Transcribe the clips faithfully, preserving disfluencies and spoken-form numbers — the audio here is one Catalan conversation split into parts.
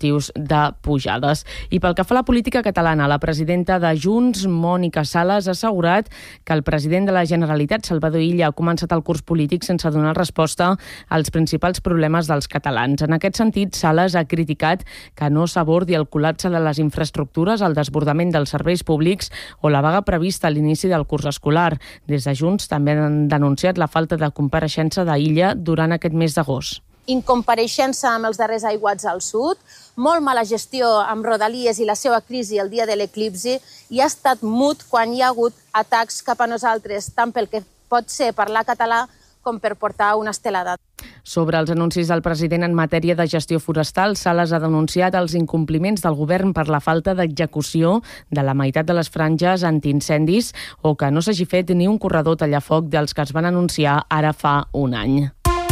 motius de pujades. I pel que fa a la política catalana, la presidenta de Junts, Mònica Sales, ha assegurat que el president de la Generalitat, Salvador Illa, ha començat el curs polític sense donar resposta als principals problemes dels catalans. En aquest sentit, Sales ha criticat que no s'abordi el col·lapse de les infraestructures, el desbordament dels serveis públics o la vaga prevista a l'inici del curs escolar. Des de Junts també han denunciat la falta de compareixença d'Illa durant aquest mes d'agost. Incompareixença amb els darrers aiguats al sud, molt mala gestió amb Rodalies i la seva crisi el dia de l'eclipsi, i ha estat mut quan hi ha hagut atacs cap a nosaltres, tant pel que pot ser parlar català com per portar una estelada. Sobre els anuncis del president en matèria de gestió forestal, Sales ha denunciat els incompliments del govern per la falta d'execució de la meitat de les franges antiincendis o que no s'hagi fet ni un corredor tallafoc dels que es van anunciar ara fa un any.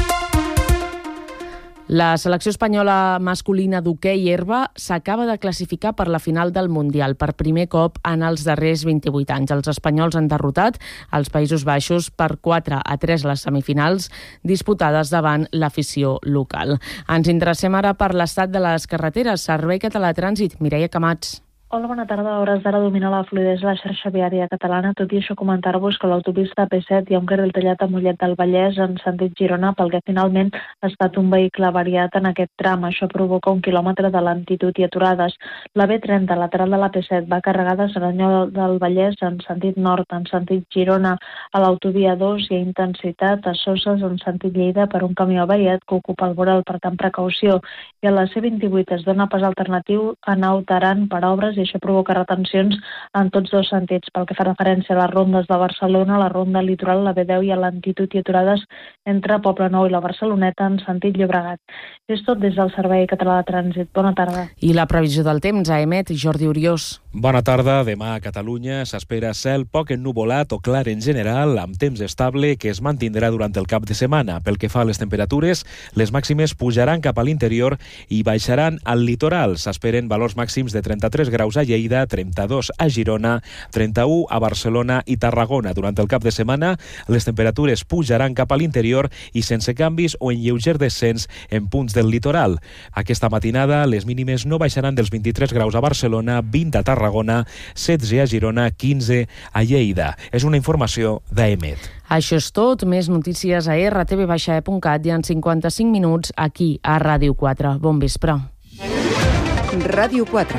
La selecció espanyola masculina d'hoquei herba s'acaba de classificar per la final del Mundial per primer cop en els darrers vint-i-vuit anys. Els espanyols han derrotat els Països Baixos per quatre a tres a les semifinals disputades davant l'afició local. Ens interessem ara per l'estat de les carreteres. Servei Català de Trànsit, Mireia Camats. Hola, bona tarda. A hores d'ara domina la fluïdesa la xarxa viària catalana. Tot i això, comentar-vos que l'autopista P set hi ha un carril tallat a Mollet del Vallès en sentit Girona, pel que finalment ha estat un vehicle variat en aquest tram. Això provoca un quilòmetre de lentitud i aturades. La B trenta, lateral de la P set, va carregada a Cerdanyola del Vallès en sentit nord, en sentit Girona. A l'autovia dos hi ha intensitat a Soses en sentit Lleida per un camió avariat que ocupa el voral, per tant precaució. I a la C vint-i-vuit es dona pas alternatiu a Nau Taran per obres i això provoca retencions en tots dos sentits. Pel que fa referència a les rondes de Barcelona, la ronda litoral, la B deu, hi ha lentitud i aturades entre Poblenou i la Barceloneta en sentit Llobregat. És tot des del Servei Català de Trànsit. Bona tarda. I la previsió del temps a Emet, Jordi Oriós. Bona tarda. Demà a Catalunya s'espera cel poc ennuvolat o clar en general, amb temps estable que es mantindrà durant el cap de setmana. Pel que fa a les temperatures, les màximes pujaran cap a l'interior i baixaran al litoral. S'esperen valors màxims de trenta-tres graus a Lleida, trenta-dos a Girona, trenta-u a Barcelona i Tarragona. Durant el cap de setmana, les temperatures pujaran cap a l'interior i sense canvis o en lleuger descens en punts del litoral. Aquesta matinada, les mínimes no baixaran dels vint-i-tres graus a Barcelona, vint a Tarragona, setze a Girona, quinze a Lleida. És una informació d'Emet. Això és tot. Més notícies a erre te ve baixa e punt cat i en cinquanta-cinc minuts aquí a Ràdio quatre. Bon vespre. Ràdio quatre.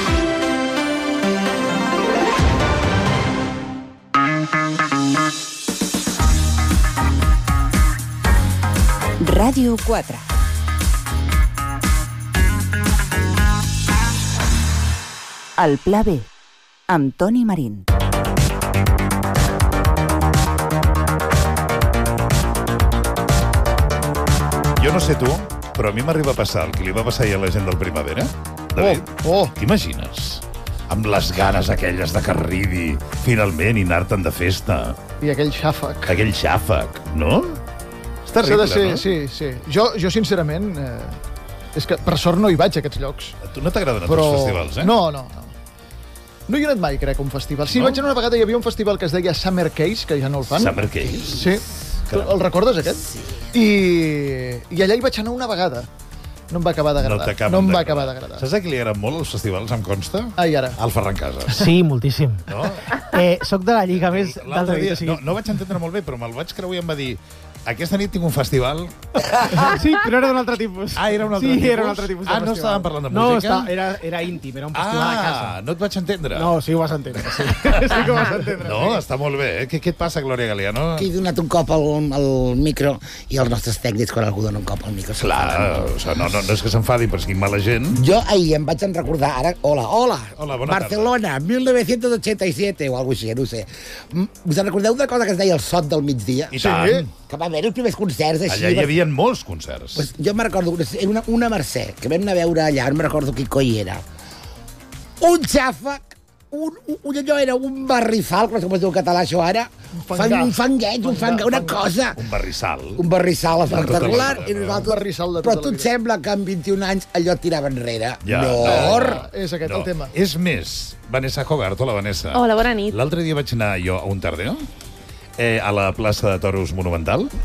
Ràdio quatre. El Pla B, amb Toni Marín. Jo no sé tu, però a mi m'arriba a passar el que li va passar ahir a la gent del Primavera. David, oh, oh. T'imagines? Amb les ganes aquelles de que arribi finalment i anar-te'n de festa. I aquell xàfec. Aquell xàfec, no? És terrible, ser, no? Sí, sí. Jo, jo sincerament, eh, és que per sort no hi vaig a aquests llocs. A tu no t'agraden però... els festivals, eh? No, no, no. No hi he anat mai, crec, a un festival. Sí, no? Vaig anar una vegada, hi havia un festival que es deia Summer Case, que ja no el fan. Summer Case? Sí. Caram. El recordes, aquest? Sí. I, I allà hi vaig anar una vegada. No em va acabar d'agradar. No, no em va acabar d'agradar. Saps a qui li agraden molt els festivals, em consta? Ai, ara. Al Ferran Casas. Sí, moltíssim. No? Eh, soc de la lliga més... L'altre dia, no, no vaig entendre molt bé, però me'l vaig creuar i em va dir aquesta nit tinc un festival. Sí, però era d'un altre tipus. Ah, era un altre sí, tipus? era un altre tipus de ah, festival. no estàvem parlant de no, música? No, era, era íntim, era un festival ah, a casa. Ah, no et vaig entendre. No, sí ho vas entendre, sí. sí que ho vas entendre. No, sí. Està molt bé. Eh? Què, què et passa, Glòria Galiano? Aquí he donat un cop al, al micro i els nostres tècnics, quan algú dona un cop al micro... Clar, o sigui, no, no, no és que s'enfadin, però siguin mala gent. Jo ahir em vaig en recordar, ara, hola, hola, hola bona Barcelona, tarda. mil nou-cents ochenta-siete o alguna cosa així, no sé. Us en recordeu una cosa que es deia el Sot del migdia? I tant. Que va haver els primers concerts així. Allà hi havia molts concerts. Pues jo me'n recordo, una, una Mercè, que vam anar a veure allà, no me'n recordo qui coi era. Un xàfec, un, un, allò era un barrifal, com es diu en català això ara, un, Fang, un fangueig, un fangueig, una cosa. Un barrissal. Un barrissal espectacular. I nosaltres, de però tu et sembla que amb vint-i-un anys allò et tirava enrere? Ja, no. no. És aquest no. el tema. És més, Vanessa Hogarth, hola Vanessa. Hola, bona nit. L'altre dia vaig anar jo a un tardeo, eh, a la plaça de Toros Monumental,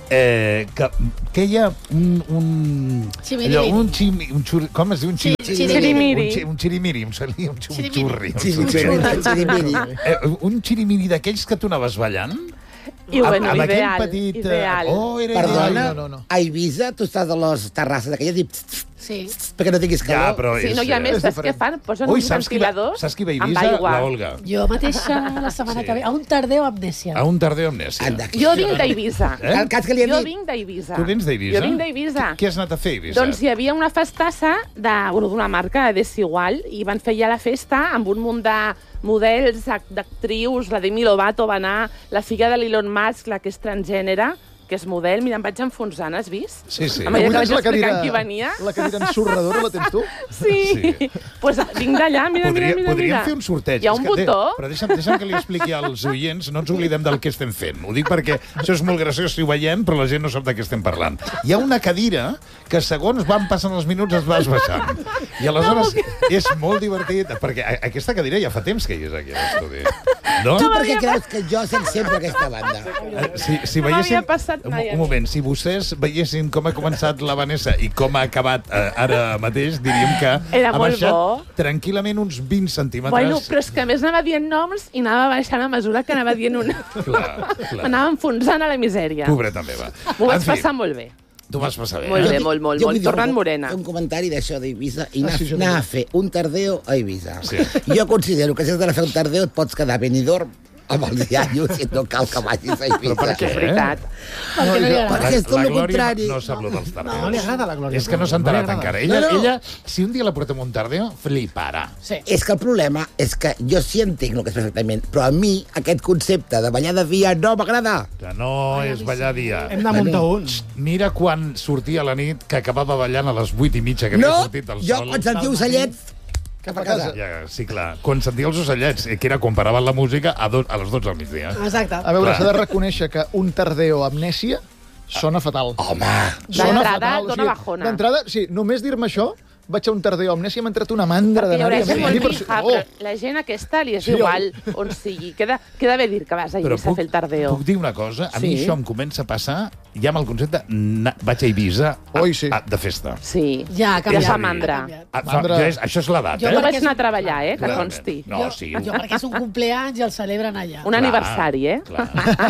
Eh, que, que hi ha un... un Ximiriri. allò, un, ximi, un xurri, com es diu? Un, xi, Xirimiri. un, xi, un xirimiri, un, xali- un, xi- un xurri. Un, Xirimiri. xurri. Xirimiri. Eh, un xirimiri d'aquells que tu anaves ballant? I bueno, Amb aquell ideal, petit, eh, ideal. Oh, era Perdona, ideal. no, no, no. a Eivissa tu estàs a les terrasses d'aquelles i... Sí. perquè no tinguis Ja, calor. però Sí, és, no, i a eh, més, és saps què diferent. fan? Posen Ui, uns saps qui va, ventiladors saps qui va a amb Eivissa? aigua. La Olga. Jo mateixa la setmana Sí. que ve, a un tardeu amnèsia. A un tardeu amnèsia. Anda, Jo vinc d'Eivissa. Eh? El cas que li hem Jo dit... vinc d'Eivissa. Tu vens d'Eivissa? Jo vinc d'Eivissa. Què has anat a fer, a Eivissa? Doncs hi havia una festassa de, bueno, d'una marca, Desigual, i van fer ja la festa amb un munt de models, act- d'actrius, la Demi Lovato va anar, la filla de l'Elon Musk, la que és transgènere, que és model. Mira, em vaig enfonsant, has vist? Sí, sí. A mesura que Avui vaig tens la cadira- explicant qui venia. La cadira ensorradora la tens tu? Sí. Sí. Pues vinc d'allà, mira, Podria, mira, mira. podríem mira. fer un sorteig. Hi ha És un que, botó. De, però deixa'm, deixa'm que li expliqui als oients, no ens oblidem del que estem fent. Ho dic perquè això és molt graciós si ho veiem, però la gent no sap de què estem parlant. Hi ha una cadira que segons van passant els minuts es va esbaixant. I aleshores és molt divertit, perquè a, aquesta cadira ja fa temps que hi és aquí a l'estudi. No? Tu per què creus que jo sóc sempre aquesta banda? Eh, Si, si No m'havia veiéssim... passat un, mai a un mi. moment, si vostès veiessin com ha començat la Vanessa i com ha acabat eh, ara mateix, diríem que Era ha molt baixat bo. tranquil·lament uns vint centímetres. Bueno, però és que a més anava dient noms i anava baixant a mesura que anava dient una. Clar, clar. M'anava enfonsant a la misèria. Pobret també, va. M'ho vaig En fi, passar molt bé. Tu vas passar bé. Molt eh? bé, molt, molt, Jo molt. vull dir Tornant un- morena. Un comentari d'això d'Eivissa i Ah, anar, sí, jo anar també. a fer un tardeo a Eivissa. Sí. Jo considero que si has d'anar a fer un tardeo et pots quedar a Benidorm amb els iaios i no cal que vagis a Eivissa. Però per què? És veritat. Perquè no li agrada. Perquè és tot la el Glòria contrari. no, no sap lo dels tardeus. No li agrada la Glòria. És que no s'ha No li enterat agrada. encara. Ella, No, no. ella, si un dia la portem a un tardeo, fliparà. Sí. És que el problema és que jo sí entenc el que és perfectament, però a mi aquest concepte de ballar de dia no m'agrada. Que no és ballar dia. Hem de muntar un. Mira quan sortia a la nit, que acabava ballant a les vuit i mitja, que havia No, sortit el jo sol. quan sentia ocellets cap a casa. Ja, sí, clar. Quan sentia els ocellets, eh, que era quan paraven la música a, do, a les dotze del migdia. Exacte. A veure, Clar. s'ha de reconèixer que un tardeo amnèsia sona fatal. Home, Sona D'entrada, fatal, dona bajona. D'entrada, sí, només dir-me això, vaig a un tardeo amnèsia i m'ha entrat una mandra Perquè hi haurà d'anar-hi. gent molt Ni per- pija, Oh! però la gent aquesta li és Sí, igual on sigui. Queda, queda bé dir que vas a Eivissa a fer el tardeo. puc dir una cosa? A Sí. mi això em comença a passar ja amb el concepte na, vaig a Eivissa a, Oi, sí. a, de festa. Sí, Ja, ha ja canviat. fa Ha mandra. canviat. A, fa, Mandra. jo és, això és l'edat, Jo eh? Jo perquè vaig és- anar a treballar, eh, que Clarament. consti. No, jo, sí. jo perquè és un cumpleaños i el celebren allà. Un aniversari, eh? Clar.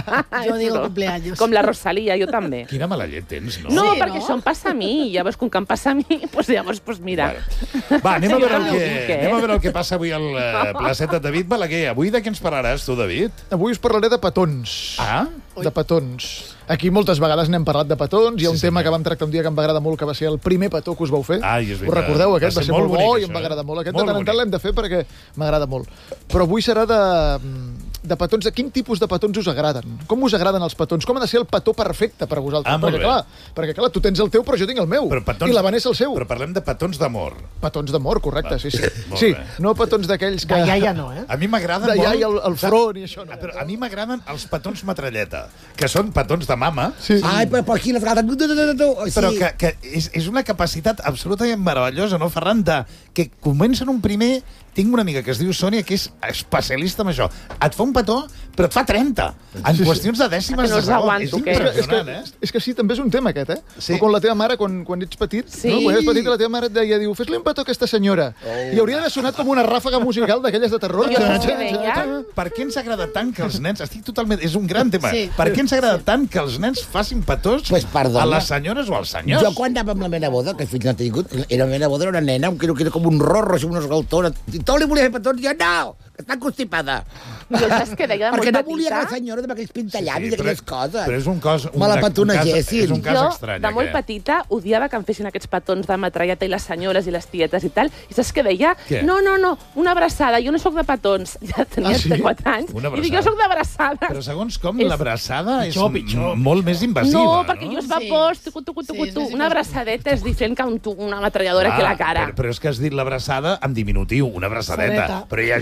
Jo digo cumpleaños. Com la Rosalia, jo també. Quina mala llet tens, no? No, Sí, perquè no? això em passa a mi. Llavors, com que em passa a mi, doncs llavors, doncs mira. Bueno. Va, anem a, Sí, veure el no ho que, dic, eh? anem a veure el que passa avui al uh, placeta. David Balaguer, avui de què ens parlaràs tu, David? Avui us parlaré de petons. Ah? De petons. Aquí moltes vegades n'hem parlat de petons. Hi ha un Sí, tema senyor. que vam tractar un dia que em va agradar molt, que va ser el primer petó que us vau fer. Ai, és Us veritat. recordeu? Aquest Va va ser ser molt molt bo bonic, i em això, va eh? agradar molt. Aquest Molt de tant en tant bonic. l'hem de fer perquè m'agrada molt. Però avui serà de, de petons. De quin tipus de petons us agraden? Com us agraden els petons? Com ha de ser el petó perfecte per a vosaltres? Ah, molt perquè, bé. clar, perquè, clar, tu tens el teu, però jo tinc el meu. Però petons- I la Vanessa el seu. Però parlem de petons d'amor. Petons d'amor, correcte, Va, sí, sí. molt Sí, bé. no petons d'aquells que... De iaia no, eh? A mi m'agraden De molt... iaia al- al saps? front i això no. Ah, però a mi m'agraden els petons metralleta, que són petons de mama, Sí. ai, però per aquí les galtes... però que, que és, és una capacitat absolutament meravellosa, no, Ferran, de, que comencen un primer... Tinc una amiga que es diu Sònia, que és especialista en això. Et fa un petó, però et fa trenta. En Sí, sí. qüestions de dècimes Que no de els segon. aguanto, És què? És que, és, que, impressionant, eh? és que sí, també és un tema aquest, eh? Sí. O com la teva mare, quan, quan ets petit, Sí. no? Quan eres petit, la teva mare et deia, diu, fes-li un petó a aquesta senyora. Oh. I hauria de sonar com una ràfaga musical d'aquelles de terror. Jo Txan, què txan, deia? txan. Per què ens agrada tant que els nens... Estic totalment... És un gran tema. Sí. Per què ens agrada tant que els nens facin petós Pues perdona. a les senyores o als senyors? Jo quan anava amb la meva boda, que fins no he tingut, era la meva boda, era una nena, que era, que era com un rorro, així, una esgaltona. I tot li volia fer petons, jo no, que està constipada. Jo saps què deia de molt Perquè no petita? volia que la senyora amb aquells pintallavis i però- aquelles coses. Però és un cos... Un, Me la un cas, petonegessin. és un cas jo, estrany, de molt aquest. petita, odiava que em fessin aquests petons de metralleta i les senyores i les tietes i tal. I saps què deia? Què? No, no, no, una abraçada. Jo no sóc de petons. Ja tenia Ah, sí? quatre anys. Una I dic, abraçada. jo sóc d'abraçades. Però segons com, És- l'abraçada és Pitjor, pitjor. m- molt més invasiva, No, no? perquè jo es Sí. vapors, tucu, tucu, Sí, tucu, és tu. més Una abraçadeta és diferent que un, tu- una metralladora aquí a la cara. Però, però és que has dit l'abraçada en diminutiu, una abraçadeta. Abraçadeta. Però hi ha gent que quan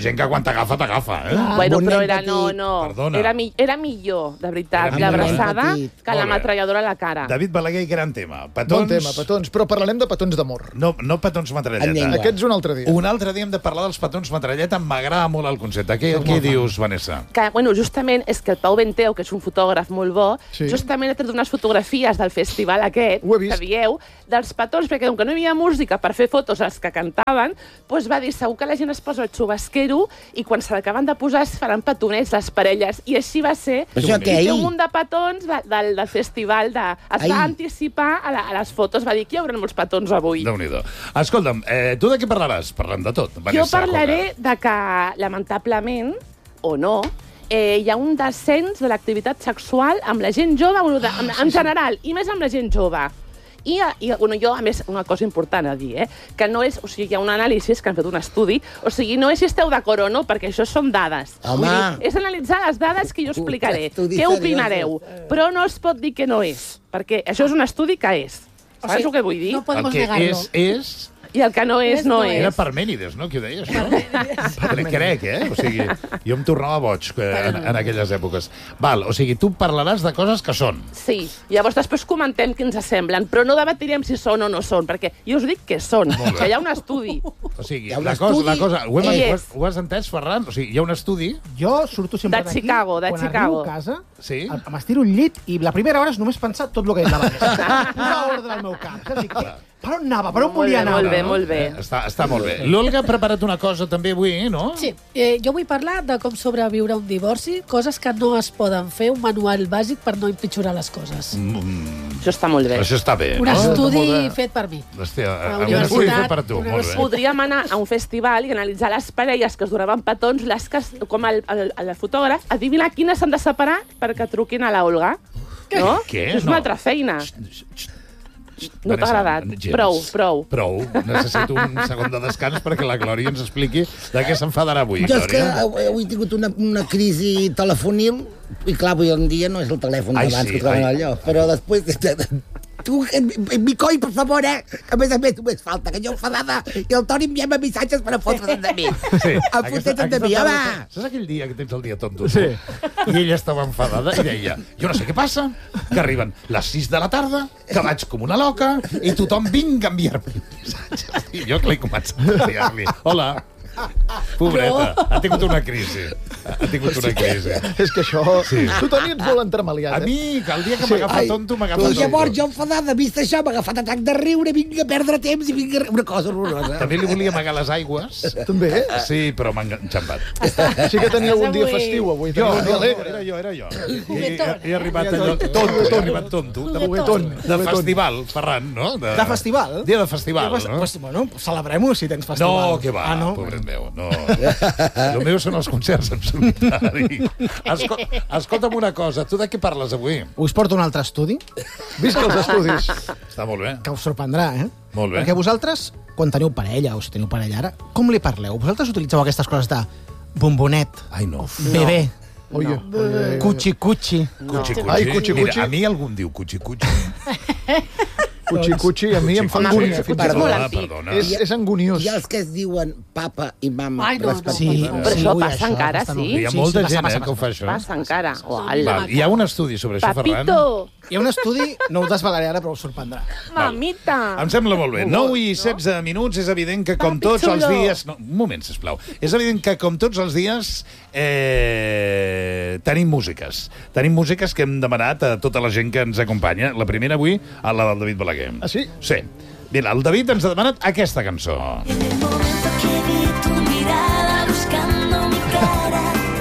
quan t'agafa, t'agafa, eh? Bueno, però era, no, no. Perdona. Era, mi, era millor, de veritat, Era l'abraçada petit. que la Molt bé. metralladora a la cara. David Balaguer, gran tema. Petons... Bon tema, petons. Però parlarem de petons d'amor. No, no petons metralleta. Aquests un altre dia. Un altre dia hem de parlar dels petons metralleta. M'agrada molt el concepte. Què, què dius, Vanessa? Que, bueno, justament és que el Pau Benteu, que és un fotògraf molt bo, Sí. sí. justament ha tret unes fotografies del festival aquest, que dieu, dels petons, perquè com que no hi havia música per fer fotos als que cantaven, doncs va dir, segur que la gent es posa el xubasquero i quan se l'acaben de posar es faran petonets les parelles. I així va ser. Però això I què, té un ahir? munt de petons de, del, del festival. De, es Ahir? va anticipar a, la, a les fotos, va dir que hi haurà molts petons avui. Déu-n'hi-do. Escolta'm, eh, tu de què parlaràs? Parlem de tot, Vanessa. Jo parlaré de que, lamentablement, o no, eh, hi ha un descens de l'activitat sexual amb la gent jove, bueno, de, en, en general, i més amb la gent jove. I, i bueno, jo, a més, una cosa important a dir, eh, que no és, o sigui, hi ha un anàlisi que han fet un estudi, o sigui, no és si esteu d'acord o no, perquè això són dades. Home. Vull dir, és analitzar les dades que jo explicaré. estudi Què seriós. opinareu? Però no es pot dir que no és, perquè això és un estudi que és. O Saps sigui, el que vull dir? no podemos El que negarlo. és, és... I el que no és, no Era és. Parmènides, no? Qui ho deia, això? Crec, crec, eh? O sigui, jo em tornava boig que, en, en aquelles èpoques. Val, o sigui, tu parlaràs de coses que són. Sí, llavors després comentem què ens semblen, però no debatirem si són o no són, perquè jo us dic que són, Molt bé. que hi ha un estudi. O sigui, Hi ha un la cosa, estudi. la cosa... Ho, hem, Hi ho, és. has, ho has entès, Ferran? O sigui, hi ha un estudi... Jo surto sempre De d'aquí, Chicago, de quan Chicago. arribo a casa, Sí? em- m'estiro un llit i la primera hora és només pensar tot el que he dit la Vanessa. Una ordre al meu cap. Saps? Dic, per on anava? Per on Molt volia bé, anar? molt bé, molt bé. Eh, Està, està molt bé. L'Olga ha preparat una cosa també avui, no? Sí, eh, jo vull parlar de com sobreviure a un divorci, coses que no es poden fer, un manual bàsic per no empitjorar les coses. Mm, Això està molt bé. això està bé, Un no? estudi fet per mi. Hòstia, A la un estudi universitat, fet per tu, una molt bé. Podríem anar a un festival i analitzar les parelles que es donaven petons, les que, es- com el, el, el fotògraf, adivinar quines s'han de separar perquè truquin a la Olga. No? Què? És No. una altra feina. No t'ha Vanessa, agradat? gens. Prou, prou. Prou. Necessito un segon de descans perquè la Glòria ens expliqui de què s'enfadarà avui. Jo és que Glòria. avui avui he tingut una, una crisi telefonil i clar, avui en dia no és el telèfon Ai, d'abans sí, que troben ai. allò, però després... Tu, en, en mi coi, per favor, eh? Que a més a més només falta que jo enfadada i el Toni enviem missatges per a fotre's de mi. Sí, A fotre's de mi, home! Saps aquell dia que tens el dia tonto? Sí. I ella estava enfadada i deia, jo no sé què passa, que arriben les sis de la tarda, que vaig com una loca i tothom vinga a enviar-me missatges. I jo que l'he començat a enviar-li. Hola. Pobreta, ha tingut una crisi. Ha tingut una crisi. És que això... Sí. Tu, Toni, ets molt entremaliat, A eh? mi, que el dia que m'agafa Ai, tonto, m'agafa I tonto. llavors jo enfadada, vist això, m'ha agafat atac de riure, vinc a perdre temps i vinc a... Una cosa horrorosa. També li volia amagar les aigües. També? Sí, però m'ha enxampat. Sí que tenia algun dia Avui- festiu, avui. Jo, Tenia un dia no, alegre. era jo, era jo. He, Juguetón. he, he arribat allò, tonto, he arribat tonto. De, Juguetón. de Juguetón. festival, Ferran, no? De festival? Dia de festival, Pues, no? pues, bueno, celebrem-ho si tens festival. No, que va, Ah, no? pobret meu, no. El meu són els concerts en solitari. Escol escolta'm una cosa, tu de què parles avui? Us porto un altre estudi Visca els estudis. Està molt bé. que us sorprendrà, eh? Molt bé. Perquè vosaltres, quan teniu parella, o si teniu parella ara, com li parleu? Vosaltres utilitzeu aquestes coses de bombonet, Ai, no. bebè, Oye. cuchi-cuchi. Cuchi, cuchi. Ai, cuchi, cuchi. Mira, a mi algú em diu cuchi, cuchi. Cuchi, cuchi, a mi em fa Home, angúnia. cuchi, fins i cuchi és tot. molt Perdona, antic. perdona. És, és anguniós. I els que es diuen papa i mama. Ai, no, no. respectivament. Sí, Però sí, això ui, passa encara, està sí? molt bé. Hi ha Sí, molta sí, passa, gent passa, eh, que ho fa, això. Passa encara. Uala. Val, hi ha un estudi sobre això, Ferran. Papito, Hi ha un estudi, no us desvelaré ara, però us sorprendrà. mamita. Em sembla molt bé. nou i setze minuts, és evident que com Papi tots els xulo. dies... No, un moment, sisplau. És evident que com tots els dies eh, tenim músiques. Tenim músiques que hem demanat a tota la gent que ens acompanya. La primera avui, a la del David Balaguer. Ah, sí? Sí. Mira, el David ens ha demanat aquesta cançó. En el momento que vi tu mirada buscando mi cara,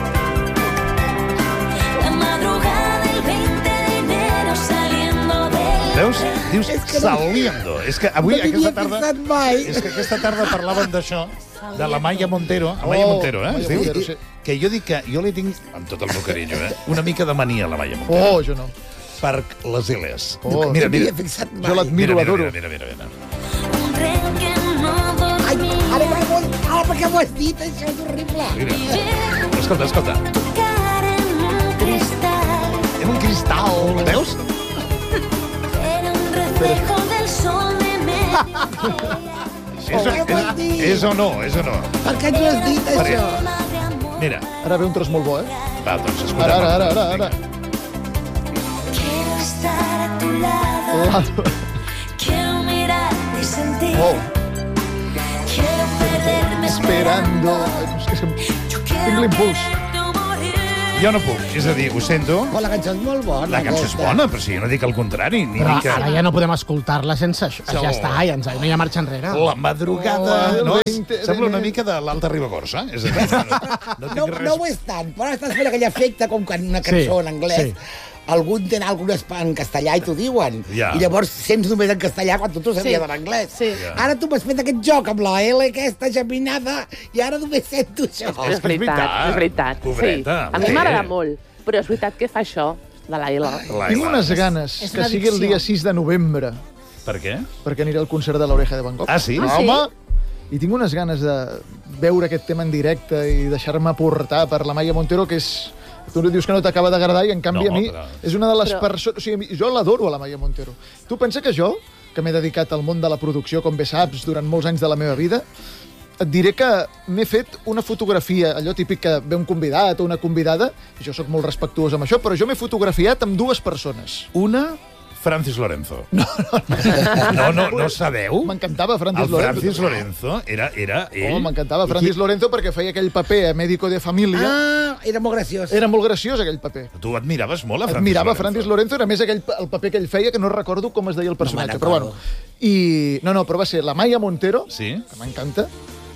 la madrugada del veinte de enero saliendo del... Veus? Dius És que no- saliendo. És que avui, No m'hi aquesta havia tarda... fixat mai. És que aquesta tarda parlaven d'això, de la Maya Montero. Amaya Oh, Montero, eh? Maya es diu? Montero, sí. Que jo dic que jo li tinc, amb tot el meu carinyo, eh? una mica de mania a la Maya Montero. Oh, jo no. Per les L's. Oh, mira, No m'hi mira. havia fixat mai. Jo l'admiro, Mira, l'adoro. mira, mira, mira, mira. Un tren que no Ai, dormía. ara, ara, ara, per què m'ho has dit? Això és horrible. Mira. Escolta, escolta. Cara en un cristal, En un cristal, veus? era un reflejo del sol de media. És, o, és, és o no, és o no? Per què ens ho has dit, Per- això? Llena de amor. Mira. Ara ve un tros molt bo, eh? Va, doncs escoltem. Ara, ara, ara, ara. Quiero estar a tu lado. Lado. Quiero mirarte y sentir. Oh. Quiero perderme Esperando. És que sem... Tinc l'impuls. Jo no puc, és a dir, ho sento. Però la cançó és molt bona. La cançó és bona, però si jo no dic el contrari. Ni Però dic que... ara ja no podem escoltar-la sense això. Segur. Ja està, ja ens, no hi ha marxa enrere. La madrugada... Oh, no, veinte, sembla una veinte. mica de l'Alta Ribagorça. És a dir, no, no, No, tinc res... no ho és tant, però estàs fent aquell efecte com quan una cançó Sí, en anglès sí. algú entén alguna cosa en castellà i t'ho diuen. Ja. I llavors sents només en castellà quan tu t'ho sabies Sí. en anglès. Sí. Ja. Ara tu m'has fet aquest joc amb la L aquesta geminada i ara només sento això. Però és veritat, és veritat. Sí. Pobreta, A mi sí. m'agrada molt, però és veritat que fa això, de la L. Tinc unes ganes És que una sigui el addicció. dia sis de novembre, Per què? perquè aniré al concert de l'Oreja de Bangkok. Ah, sí? Ah, sí? Home! I tinc unes ganes de veure aquest tema en directe i deixar-me portar per la Maia Montero, que és... Tu dius que no t'acaba d'agradar i, en canvi, No, a mi però- és una de les Però- persones... O sigui, jo l'adoro, a la Maia Montero. Tu pensa que jo, que m'he dedicat al món de la producció, com bé saps, durant molts anys de la meva vida, et diré que m'he fet una fotografia, allò típic que ve un convidat o una convidada, i jo sóc molt respectuós amb això, però jo m'he fotografiat amb dues persones. Una, Francis Lorenzo. No, no, no, no sabeu? M'encantava Francis El Lorenzo. Francis Lorenzo era, era ell. Oh, m'encantava Francis Lorenzo perquè feia aquell paper a Médico de Família. Ah, era molt graciós. Era molt graciós, aquell paper. Tu admiraves molt a Francis Admirava Lorenzo. Francis Lorenzo, era més aquell, el paper que ell feia, que no recordo com es deia el personatge, me'n però bueno. recordo. I... No, no, però va ser la Maia Montero, Sí? que m'encanta,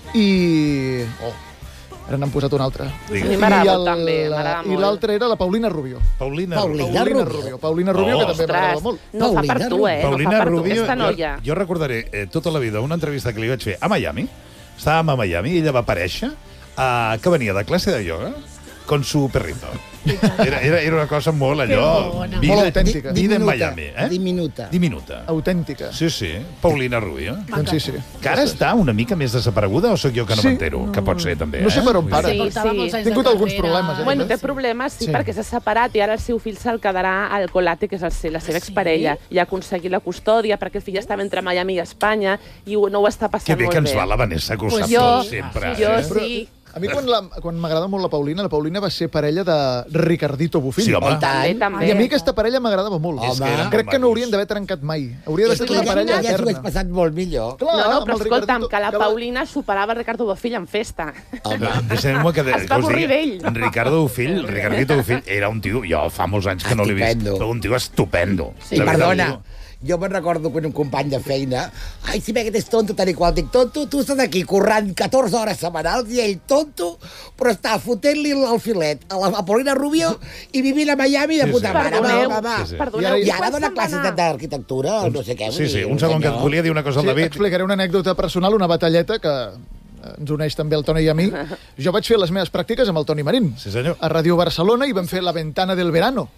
i... Oh, ara n'han posat una altra. Digues. A mi m'agrada I molt, també, m'agrada I molt. l'altra era la Paulina Rubio. Paulina, Paulina Rubio. Paulina Rubio. Rubio. Paulina Rubio, Oh, que també m'agrada Ostres, molt. no fa per Paulina tu, eh? Paulina no fa per Rubio, tu, aquesta jo, noia. jo recordaré eh, tota la vida una entrevista que li vaig fer a Miami. Estàvem a Miami i ella va aparèixer eh, que venia de classe de ioga con su perrito. Era, era, era una cosa molt allò... bona. Vida, Molt autèntica. Vida en Diminuta, Miami, eh? diminuta. Diminuta. Autèntica. Sí, sí. Paulina Rubio. Doncs sí, sí. Que ara està una mica més desapareguda o sóc jo que no Sí. m'entero? Que pot ser, també, No sé eh? per on para. Sí, Portava sí. molts anys He tingut de alguns carrera. problemes, eh? Bueno, té Sí. problemes, sí, Sí. perquè s'ha separat i ara el seu fill se'l quedarà al Colate, que és el seu, la seva Ah, sí? exparella, i ha aconseguit la custòdia perquè el fill estava entre Miami i Espanya i ho- no ho està Que passant bé molt que ens bé. va la Vanessa, que ho Pues sap jo, tot sempre. jo eh? sí. A mi, quan, la, quan m'agrada molt la Paulina, la Paulina va ser parella de Ricardito Bofill. Sí, home. I tant. També, també. I a mi aquesta parella m'agradava molt. És que eren Crec molt que no macos. haurien d'haver trencat mai. Hauria d'haver És estat que una ella, parella ella s'ho hagués eterna. passat molt millor. Clar, No, no, amb però el escolta'm, Ricardito- que la que Paulina superava Ricardo Bofill en festa. Home. Deixem-me que, Es va que us avorrir digui, d'ell. Ricardo Bofill, Ricardito Bofill, era un tio, jo fa molts anys que no l'he vist, Estupendo. però un tio estupendo. I La veritat, perdona, diu. jo me'n recordo quan un company de feina, ai, si ve que ets tonto, tal i qual, dic, tonto, tu estàs aquí currant catorze hores setmanals i ell, tonto, però està fotent-li el filet a la a Paulina Rubio i vivint a Miami de Sí, puta sí. mare. Perdoneu, Va, va, va. Sí, sí. perdoneu. I ara quan dona se'n va classes anar? d'arquitectura o no sé què. vull Sí, sí, dir, un segon que et senyor. volia dir una cosa al Sí, David. explicaré una anècdota personal, una batalleta que eh, ens uneix també el Toni i a mi. Jo vaig fer les meves pràctiques amb el Toni Marín. Sí, senyor. A Ràdio Barcelona i vam fer la ventana del verano.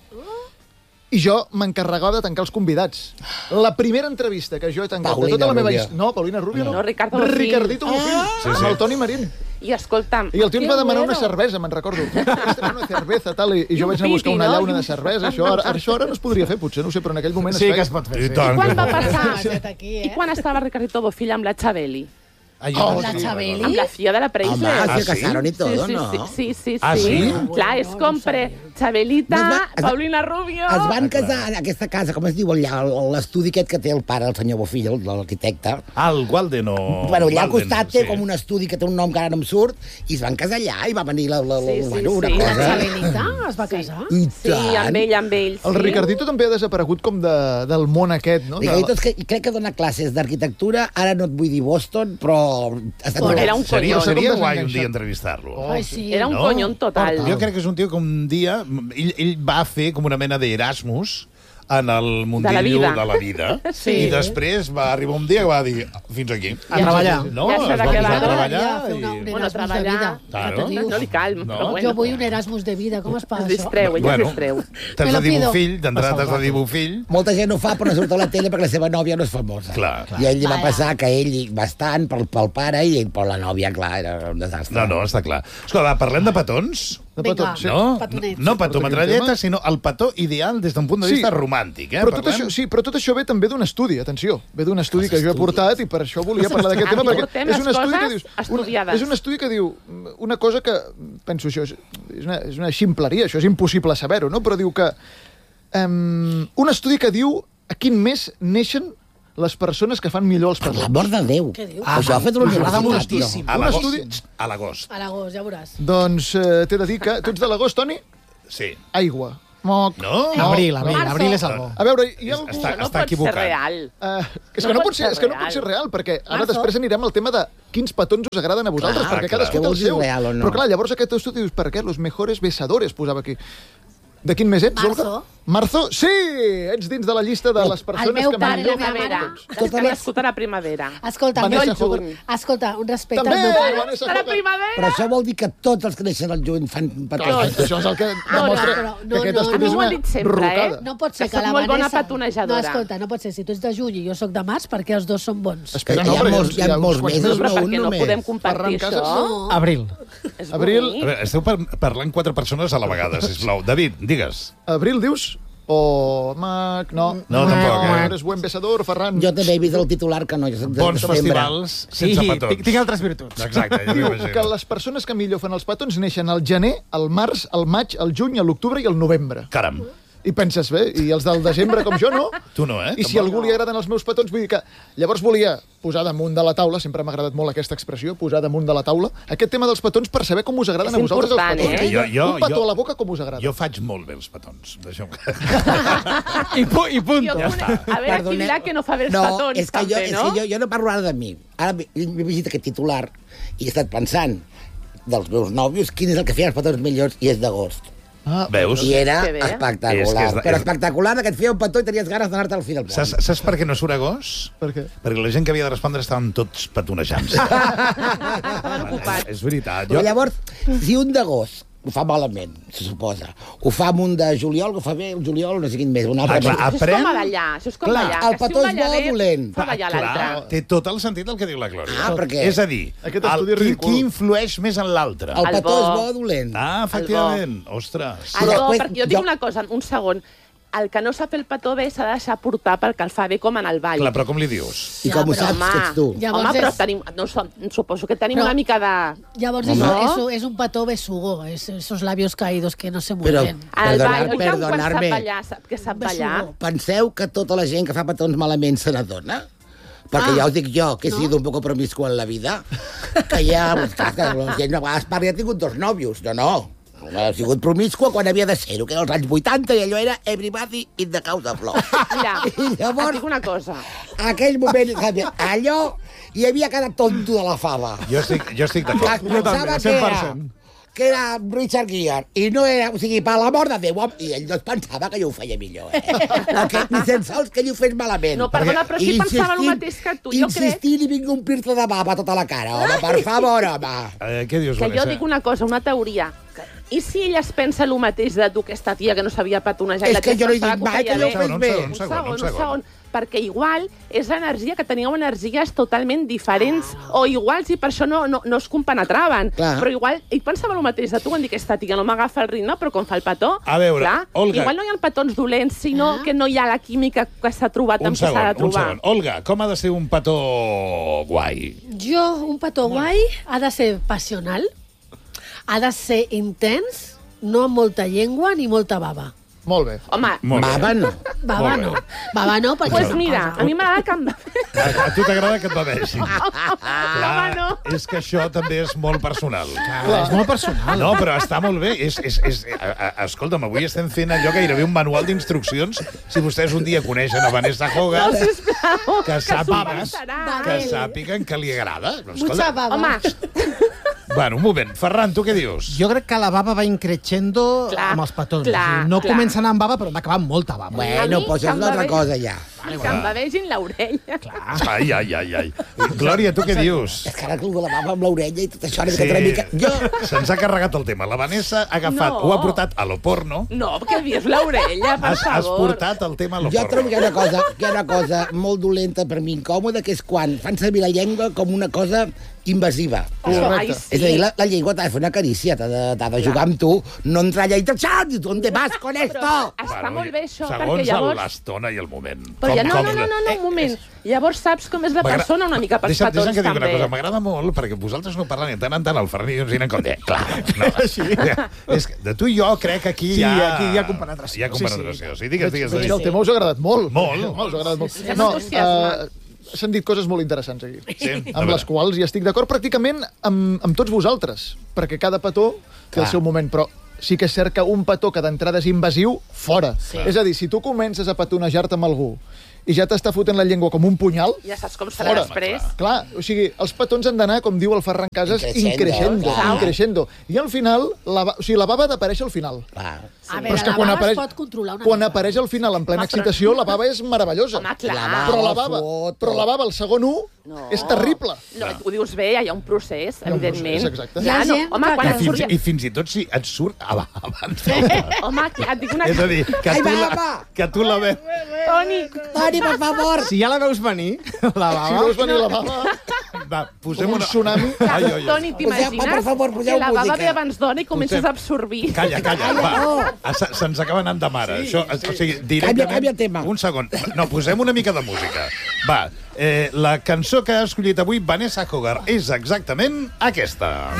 I jo m'encarregava de tancar els convidats. La primera entrevista que jo he tancat Paulina de tota la meva Rubio. història... No, Paulina Rubio no. No, Ricardo Bofill. Ricardito Bofill, Sí, amb sí. el Toni Marín. I escolta'm... I el tio ens que va demanar una bueno. cervesa, me'n recordo. Aquesta una cerveza, tal, i, i jo un vaig anar a buscar piti, una no? llauna de cervesa. Això ara, això ara no es podria fer, potser, no ho sé, però en aquell moment Sí es que feia. es pot fer, I sí. tant, Quan que- va passar? Vet aquí, I eh? quan estava Ricardito Bofill amb la Xabeli? Ai, Oh, jo- La Xabeli? Amb la filla de la Home, Preisler. Ah, se sí? casaron y todo, sí, ¿no? sí, sí, sí, Ah, sí. sí? Clar, és com pre Xabelita, No, es va- es va- Paulina Rubio... Es van casar en aquesta casa, com es diu allà, l'estudi aquest que té el pare, el senyor Bofill, el- l'arquitecte. Ah, el Walden o... Bueno, allà al Walden, costat té sí. com un estudi que té un nom que ara no em surt, i es van casar allà, i va venir la, la, la, Sí, sí, bueno, una sí. La cosa... Xabelita es va casar? I Sí, tant. amb ell, amb ell. El sí. Ricardito també ha desaparegut com de, del món aquest, no? Ricardito, és que crec que dona classes d'arquitectura, ara no et vull dir Boston, però... Ha estat Bueno, molt- era un Seria, collón. seria Com guai un desenganxat. dia entrevistar-lo. Ai, sí. Era un No? collón total. Jo crec que és un tio que un dia... Ell, ell va fer com una mena d'Erasmus en el mundillo vida. de la vida. Sí. I després va arribar un dia que va dir fins aquí. A treballar. No, Ja s'ha es de va quedar. posar a treballar. Ja, fer una- I... un Bueno, Erasmus de treballar... vida. Claro. Ja t'ho dius. No li cal, No. però bueno. Jo vull un Erasmus de vida, com es fa Es això? distreu, ella Bueno, es distreu. t'has Me de lo dir pido. fill, d'entrada t'has de dir fill. Molta gent ho fa, però no surt a la tele perquè la seva nòvia no és famosa. Clar. I a ell li va Vaja. passar que ell bastant pel, pel pare i ell per la nòvia, clar, era un desastre. No, no, està clar. Escolta, va, parlem de petons. De Vinga, petons, sí. No, petonets. no petó Però metralleta, tema- sinó el petó ideal des d'un punt de Sí. vista romàntic. Eh? Però tot, Parlem- això, sí, però tot això ve també d'un estudi, atenció. Ve d'un estudi que jo he portat i per això volia parlar d'aquest tema, Aquí perquè portem és les un estudi coses que dius... estudiades. és un estudi que diu una cosa que, penso això, és és una, és una ximpleria, això és impossible saber-ho, no? Però diu que... Um, un estudi que diu a quin mes neixen les persones que fan millor els Per petons. l'amor de Déu. Què diu? Això ha fet la M'agrada universitat, moltíssim. no? A un l'agost. estudi- A l'agost. A l'agost, ja veuràs. Doncs eh, t'he de dir que... Tu ets de l'agost, Toni? Sí. Aigua. Moc. No? Abril, abril, Marzo. abril és el bo. A veure, hi ha algú... Està, no està pot equivocat. ser real. Uh, és, No que no pot pot ser, ser és que no real. pot ser real, perquè ara Marzo. després anirem al tema de quins petons us agraden a vosaltres, Clar, perquè clar. cadascú Què té el vols dir, seu. real o no? Però clar, llavors aquest estudi dius, per què? Los mejores besadores, posava aquí. De quin mes ets, Marzo. Olga? Marzo? Sí! Ets dins de la llista de les persones meu que pare i la meva Primavera. mare. És que he nascut a la primavera. Escolta, Vanessa jo- Hogarth. escolta, un respecte També, al meu pare. Vanessa A la Hogarth. primavera! Però això vol dir que tots els que neixen al juny fan petons. Clar, això és el que demostra però no, que aquest no, estudi a mi és m'ho han una dit sempre, rucada. eh? No pot ser Que que, soc la molt bona Vanessa... petonejadora. No, escolta, no pot ser. Si tu ets de juny i jo sóc de març, perquè els dos són bons. Espera, Hi ha perquè molts- hi ha uns molts quants mesos, Però no, per un què no només. podem compartir Ferran Casas, això? No. Abril. És Abril. bonic. A veure, esteu par parlant quatre persones a la vegada, sisplau. David, digues. Abril, dius? O Mac... No. No, tampoc, eh? Eres buen besador, Ferran. Jo també he vist el titular que no, jo soc de Bons setembre. festivals Sí, sense petons. tinc, tinc altres virtuts. Exacte, ja Diu m'imagino. que les persones que millor fan els petons neixen al gener, al març, al maig, al juny, a l'octubre i al novembre. Caram, I penses, bé, i els del desembre com jo, no? tu no, eh? I si a algú li agraden els meus petons, vull dir que llavors volia posar damunt de la taula, sempre m'ha agradat molt aquesta expressió, posar damunt de la taula, aquest tema dels petons per saber com us agraden És a vosaltres els important, petons. eh? Jo- jo- Un petó jo- a la boca com us agrada. Jo faig molt bé els petons. Deixa'm que... I, pu i punto. Jo conec... A veure, qui dirà que no fa bé els no, petons, és que jo, també, és no? que jo, jo no parlo ara de mi. Ara he he llegit aquest titular i he estat pensant dels meus nòvios quin és el que feia els petons millors i és d'agost. Ah, Veus? I era Que bé. espectacular. És que és de- Però és- espectacular, que et feia un petó i tenies ganes d'anar-te al fil del món. Saps, saps per què no surt agost? Per què? Perquè la gent que havia de respondre estaven tots petonejant-se. Estaven ocupats. És veritat. Però Jo... llavors, si un d'agost ho fa malament, se suposa, ho fa amb un de juliol, que ho fa bé el juliol, no sé quin més, un altre... Ah, clar, mes. Això és Aprèn- com a ballar, això és com Clar, ballar. el que si petó un és bo o ballaret dolent? Fa ballar l'altre. Clar, té tot el sentit del que diu la Glòria. Ah, per què? És a dir, Aquest el, estudi és qui, ridícul. qui influeix més en l'altre? El El petó bo. és bo o dolent? Ah, efectivament. Ostres. El bo, després perquè jo dic jo- una cosa, un segon. El que no sap fer el petó bé s'ha de deixar portar perquè el fa bé com en el ball. Clar, però com li dius? I Ja, com ho però, saps, home, que ets tu? Llavors Home, però és- tenim, no, som- suposo que tenim Però- una mica de... Llavors és, No? és, és un petó besugo, es, esos labios caídos que no se Però- mueven. El Perdonar- ball, oi, quan sap perdonarme. ballar, sap, que sap ballar. Besugo. Penseu que tota la gent que fa petons malament se n'adona? Perquè Ah, ja us dic jo, que he no? sido un poco promiscuo en la vida, que ja, pues, clar, que la gent a vegades parla, ja he tingut dos nòvios. No, no. He sigut promiscua quan havia de ser-ho, que era als anys vuitanta, i allò era everybody in the house of love. Mira, I llavors, et dic una cosa. aquell moment, allò, hi havia cada tonto de la fava. Jo estic, jo estic Es d'acord. pensava que era, que era Richard Gere, i no era, o sigui, per l'amor de Déu, home, i ell no es pensava que jo ho feia millor, eh? O que, ni sense sols que ell ho fes malament. No, perdona, però si Insistint- pensava el mateix que tu, jo crec... Insistint i vinc a omplir-te de bava tota la cara, home, per favor, home. Eh, què dius, Que jo Vanessa? dic una cosa, una teoria. Que- I si ella es pensa el mateix de tu, aquesta tia que no sabia petonejar... i És la que tia jo no he pensava dit ho mai feia que jo ho bé? fes Un bé. segon, Un un segon, segon, un un segon. segon. Perquè igual és l'energia que teníeu energies totalment diferents o iguals i per això no, no, no es compenetraven. Clar. Però igual ell pensava el mateix de tu, quan dic aquesta tia no m'agafa el ritme, però com fa el petó... A veure, clar, Olga. Igual no hi ha petons dolents, sinó Ah. que no hi ha la química que s'ha trobat Un amb què s'ha segon, de un trobar. segon. Olga, com ha de ser un petó guai? Jo, un petó guai ha de ser passional, ha de ser intens, no amb molta llengua ni molta bava. Molt bé. Home, Molt bé. Bava no. Bava Molt no. bé. Bava no, perquè... doncs és mira, una cosa. a mi m'agrada que em... A, a tu t'agrada que et beveixin. Home, no. És que això també és molt personal. Clar, és molt personal. No, però està molt bé. És, és, és, a, a, escolta'm, avui estem fent allò gairebé un manual d'instruccions. Si vostès un dia coneixen a Vanessa Hogarth, No, sisplau, que que sàpiguen, s'ho que sàpiguen que li agrada. Mucha bava. Home, Bueno, un moment. Ferran, tu què dius? Jo crec que la bava va increixendo Clar, amb els petons. clar, O sigui, no clar. comença a anar amb bava, però va acabar amb molta bava. Bueno, mi pues això és em una va altra bé. cosa, ja. Que em bevegin l'orella. Ai, ai, ai, ai. Glòria, tu què dius? És que ara el de la bava amb l'orella i tot això... Sí, una mica... jo... se'ns ha carregat el tema. La Vanessa ha agafat, No. ho ha portat a lo porno. No, que dius l'orella, per Has, has favor. portat el tema a lo Jo porno. trobo que hi ha una cosa, que hi ha una cosa molt dolenta per mi, incòmoda, que és quan fan servir la llengua com una cosa invasiva. Això, ai, sí. És a dir, la, la llengua t'ha de fer una carícia, t'ha de, t'ha de jugar amb tu, no entrar allà i te xat, i tu on te vas con esto? Està molt bé això, Segons perquè llavors... l'estona i el moment. Però ja, no, no, no, no, no, un moment. Llavors saps com és la M'agrada- persona una mica pels Deixa'm, petons, deixa'm que digui una també. cosa. M'agrada molt, perquè vosaltres no parlant i tant en tant el Ferran i jo ens diran com de... Clar, no. Sí. És que de tu i jo crec que aquí Sí, hi ha... aquí hi ha compenetració. Hi ha compenetració. Sí, digues, digues. Veig que digues. el tema us ha agradat molt. Molt. No, us ha agradat molt. Sí, No, entusiasme. eh, s'han dit coses molt interessants aquí. Sí, a amb veure. les quals hi estic d'acord pràcticament amb, amb tots vosaltres, perquè cada petó té el Clar. seu moment, però sí que és cert que un petó que d'entrada és invasiu, fora. Sí. És a dir, si tu comences a petonejar-te amb algú i ja t'està fotent la llengua com un punyal, Ja saps com serà fora. després. Clar, o sigui, els petons han d'anar, com diu el Ferran Casas, Increixendo, increixendo, clar. increixendo. I al final, la, ba- o sigui, la bava ha d'aparèixer al final. Clar. A Però veure, és que la quan bava apareix- es pot controlar una Quan mica. apareix al final en plena Home, però- excitació, la bava és meravellosa. Home, clar. La bava, Però la bava, fot, però la bava, el segon u, No. és terrible. No, ho dius bé, hi ha un procés, Hi ha un evidentment. procés, exacte. Ja, Hi ha no, gent home, que- quan I et fins, surt... I fins i tot si et surt a la, abans. Home, que et dic una És a dir, que Ai, tu la, bava! que tu la veus... Toni, Toni, per favor! Si ja la veus venir, la Si bava... veus venir la bava, Va, posem com un una... tsunami... Ai, ai, ai. Toni, Poseu- t'imagines per favor, poseu que la bava música. ve abans d'hora i comences Posem- a absorbir? Calla, calla, va. Ah, se- Se'ns acaba anant de mare. Sí, Això, sí. O sigui, directament... Canvia- canvia tema. Un segon. No, posem una mica de música. Va, eh, la cançó que ha escollit avui Vanessa Hogarth és exactament aquesta.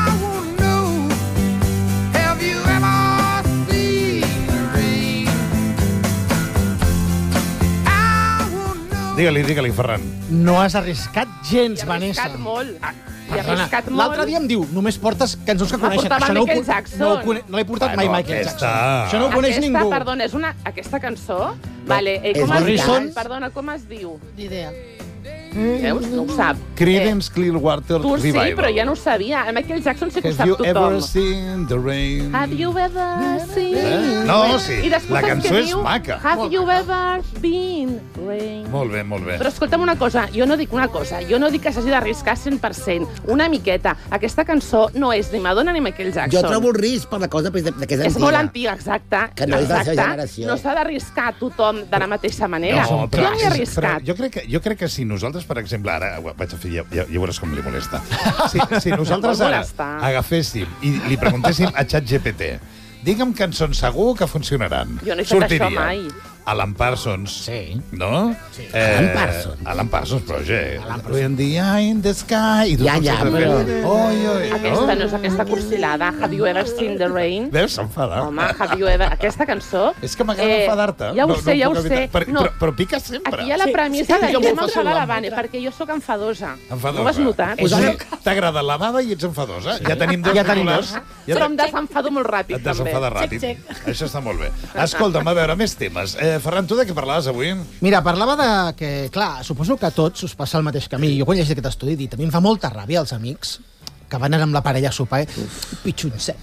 Digue-li, digue-li, Ferran. No has arriscat gens, He Vanessa. arriscat molt. He Perdona, arriscat molt. l'altre dia em diu, només portes cançons que Em coneixen. portava Això no ho, Michael con- Jackson. no, ho cone- no l'he portat Bueno, mai Michael aquesta- Jackson. Això no ho coneix aquesta, ningú. perdona, és una, aquesta cançó... Vale, eh, és com es diu? Morrison. Perdona, com es diu? Ni idea. Veus? No ho sap. Creedence Clearwater Eh, tu sí, Revival. però ja no ho sabia. El Michael Jackson sí que ho Have sap you tothom. ever seen the rain? Have you ever seen... Eh? No, sí, I després la saps cançó què és diu? maca. Have you ever been rain? Molt bé, molt bé. Però escolta'm una cosa, jo no dic una cosa, jo no dic que s'hagi d'arriscar cent per cent, una miqueta. Aquesta cançó no és ni Madonna ni Michael Jackson. Jo trobo un risc per la cosa de, de que és És antiga. molt antiga, exacte. Que no és de la seva exacte. generació. No s'ha d'arriscar tothom de la mateixa manera. No, però, jo m'hi he és- arriscat. però jo, crec que, jo crec que si nosaltres, per exemple, ara ho vaig a fer, ja, ja, ja veuràs com li molesta. Si, si nosaltres Vol ara molestar. agaféssim i li preguntéssim a ChatGPT, digue'm cançons segur que funcionaran. Jo no he fet això mai. Alan Parsons. Sí. No? Sí. Eh, Alan Parsons. Alan Parsons Project. Alan Parsons. When the eye in the sky. I tu Ja, com ja, sempre però- fent, Oi, oi, Aquesta no és aquesta cursilada. Have you ever seen the rain? Veus, s'enfada. Home, have you ever... Aquesta cançó... És que m'agrada eh, enfadar-te. Ja ho No- sé, no ja ho puc sé. evitar. Però, No, però, però piques sempre. aquí hi ha la premissa sí, de sí, que molt m'enfadar fàcil, la va. Vane, perquè jo sóc enfadosa. Enfadosa. No ho has notat? O sigui, t'agrada la bava i ets enfadosa. Ja tenim dos Ja tenim titulars. dos. Ja Però em desenfado molt ràpid, et també. desenfada ràpid. Xec, Això està molt bé. Escolta'm, a veure, més temes. Eh, Ferran, tu de què parlaves avui? Mira, parlava de que, clar, suposo que a tots us passa el mateix camí. Jo quan llegeixo aquest estudi he dit, a mi em fa molta ràbia els amics que van anar amb la parella a sopar, eh? Pitxoncet.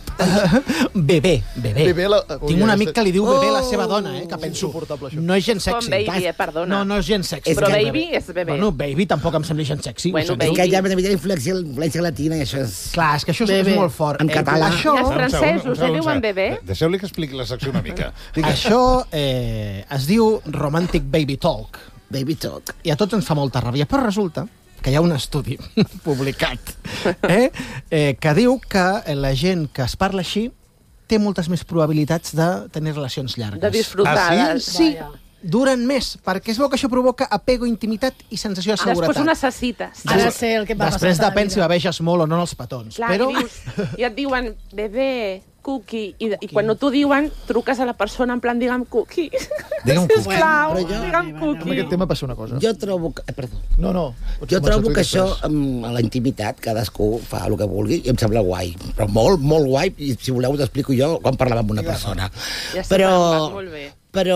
Bebé, bebé. Bebé, la- Ui, Tinc un ja amic està- que li diu bebé a la seva Oh, dona, eh? Que penso, insuportable, això. no és gens Com sexy. baby, eh, perdona. No, no és gens sexy. Però aquest baby és bebé. Bueno, baby tampoc em sembla gens sexy. Bueno, O sigui, baby. És que ja m'ha de influència, influència latina i això és... Clar, és que això és, és Bebé. molt fort. En català. Això, I els Un segon, francesos, un segon, eh, un diuen segon. bebé? Deixeu-li que expliqui la secció una mica. Digues. això eh, es diu Romantic Baby Talk. Baby talk. I a tots ens fa molta ràbia, però resulta que hi ha un estudi publicat eh, eh, que diu que la gent que es parla així té moltes més probabilitats de tenir relacions llargues. De disfrutar. Ah, Sí, duren més, perquè es veu que això provoca apego, intimitat i sensació de seguretat. Després ho necessites. Ara sé el que em va Després passar. depèn si beveges molt o no els petons. Clar, però i, dius, i et diuen bebé, cookie, i, i quan no t'ho diuen, truques a la persona en plan, digue'm cookie. Digue'm cookie. Sisplau, Però jo- digue'm Amb cookie. aquest tema passa una cosa. Jo trobo que... Eh, perdó. No, no. pots Jo començar trobo tu i que això, després. amb la intimitat, cadascú fa el que vulgui i em sembla guai. Però molt, molt guai, i si voleu t'explico jo quan parlava amb una persona. Ja sé, Però, vas molt bé. però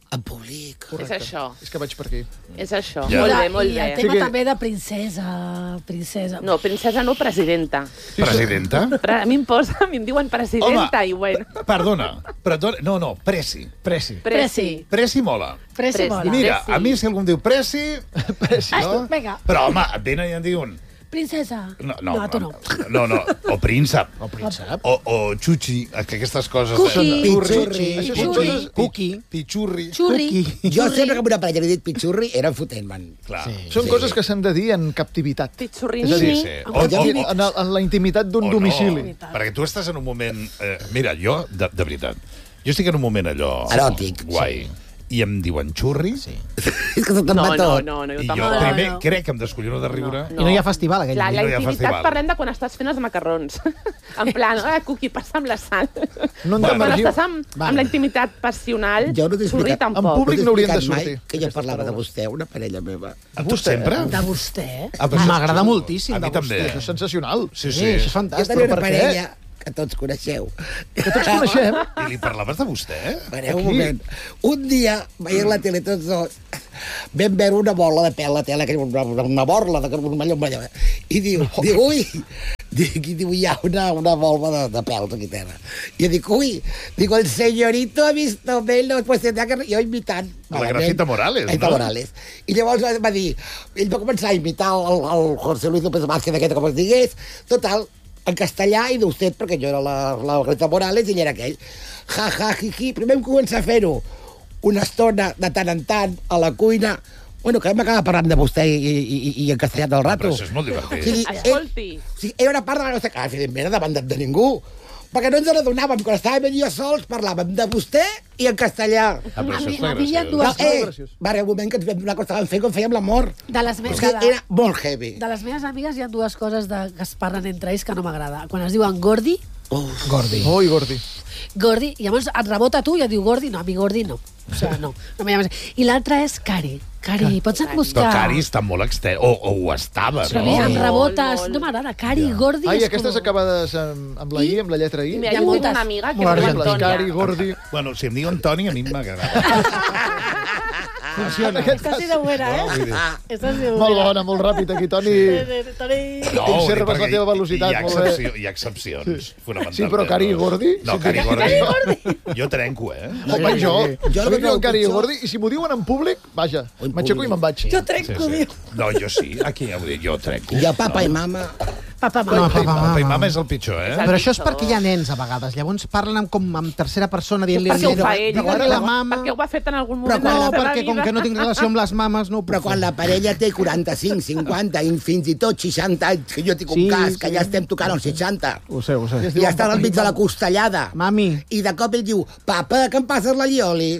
En públic. És això. És que vaig per aquí. És això. Ja. Molt bé, molt I el bé. tema Sí que- també de princesa. Princesa. No, princesa no, presidenta. Presidenta? Pre- A mi em posa, a mi em diuen presidenta Home. i bueno. Perdona, perdona, no, no, Presi. Presi. Presi. Presi mola. Presi Presi. mola. Mira, Presi. a mi si algú em diu Presi... Presi. No? Vinga. Però, home, et venen i em diuen... Princesa. No, no, no, a tu no. no, no, o príncep. O príncep. O, o xuxi, que aquestes coses... Cuqui. Pitxurri. Això són Xurri. coses... Cuqui. Pitxurri. Xurri. Jo sempre que una parella li he dit pitxurri, era fotent-me'n. Clar. Sí. Són coses que s'han de dir en captivitat. Pitxurrini. És a dir, Sí, sí. En, O- o- captivitat, en, el- en la intimitat d'un O domicili. No, perquè tu estàs en un moment... Eh, mira, jo, de, de veritat, jo estic en un moment allò... Eròtic, Guai. I em diuen xurri, sí. És que se'm No, va no, tot. no, no, jo i jo tampoc. primer no. crec que em descollono de riure. No. I no hi ha festival aquell La, dia. la no hi ha intimitat festival. parlem de quan estàs fent els macarrons. En plan, ah, Cuqui, passa amb la sal. No en Quan demergiu. estàs amb, amb la intimitat passional, Jo no t'he xurri explicat. tampoc. En públic t'he no hauríem de explicat sortir. mai que jo parlava de vostè, una parella meva. A tu sempre? De vostè. Ah, però això és M'agrada xulo. moltíssim A mi de també. Això és sensacional. Sí, Sí, sí. això és Jo fantàstic. tenia una per què? parella que tots coneixeu. Que tots coneixem. I li parlaves de vostè? Espereu un Aquí. moment. Un dia, veient la tele tots dos, vam veure una bola de pèl, la tele, que era una, una borla, de un malló, un malló. I diu, diu, ui, dic, diu, hi ha una, una volva de, de pèls aquí a terra. I jo dic, ui, digo, el señorito ha visto menos, pues tendrá que... Jo imitant. A la Gracita Morales, Gracita no? Morales. I llavors va dir, ell va començar a imitar el, el José Luis López Vázquez, aquest, com es digués, total, en castellà i d'usted, perquè jo era la, la Gracita Morales i ell era aquell. Ja, ja, jiji. Primer vam començar a fer-ho una estona de tant en tant a la cuina. Bueno, que vam acabar parlant de vostè i, i, i, i en castellà del rato. Però això és molt divertit. O sigui, Escolti. ell- o sigui, era una part de la nostra casa, evidentment, davant de, de ningú. Perquè no ens n'adonàvem, quan estàvem ell i jo sols, parlàvem de vostè i en castellà. Ah, però A això mi- està a mi hi ha graciós. dues eh, graciós. va arribar un moment que ens vam donar que estàvem fent com fèiem l'amor. De les, O meves, sigui, de, era molt heavy. de les meves amigues hi ha dues coses de, que es parlen entre ells que no m'agrada. Quan es diuen Gordi, Gordi. Oi, Gordi. Gordi, i llavors et rebota a tu i et diu Gordi, no, a mi Gordi no. O sigui, no, no me llames. I l'altra és Cari. Cari, pots anar a buscar... Però Cari està molt extern, o, o ho estava, Però a no? mi em Molt, rebotes, molt. no m'agrada. Cari, Gordi... Ai, és aquestes com- acabades amb, amb la I, amb la lletra I. I mira, Hi ha jo tinc moltes. una amiga que Molt es diu argentí. Antònia. Cari, Gordi... Bueno, si em diu Antoni, a mi m'agrada. Funciona. Esta ha sido buena, No, vull eh? dir- Esta ha sido Molt buena. bona, molt ràpid, aquí, Toni. Toni. No, Conserves vull dir, la perquè teva hi- velocitat, Hi ha, molt bé. excepció, hi ha excepcions, fonamentalment. Sí, però Cari i Gordi? No, Sí, Cari i Cari Gordi. i Gordi. Jo trenco, eh? Home, jo, Jo a no mi em diuen veu Cari i pitjor. Gordi, i si m'ho diuen en públic, vaja, En m'aixeco i públic. me'n vaig. Jo trenco, diu. No, jo sí, aquí ja ho dic, jo trenco. Jo, papa i mama... Papa, No, mama. papa, Papa i mama. mama és el pitjor, eh? Però això és perquè hi ha nens, a vegades. Llavors parlen amb, com amb tercera persona, dient-li... Perquè ho fa ell. Digue-li la mama... Perquè ho ha fet en algun Però moment quan de No, la seva perquè com vida. que no tinc relació amb les mames, no ho puc Però quan fer. la parella té quaranta-cinc, cinquanta i fins i tot seixanta anys, que jo tinc un Sí, cas, que sí. ja estem tocant els seixanta, Ho sé, ho sé. i ja està al mig de la costellada, Mami. i de cop ell diu, papa, que em passes la lioli?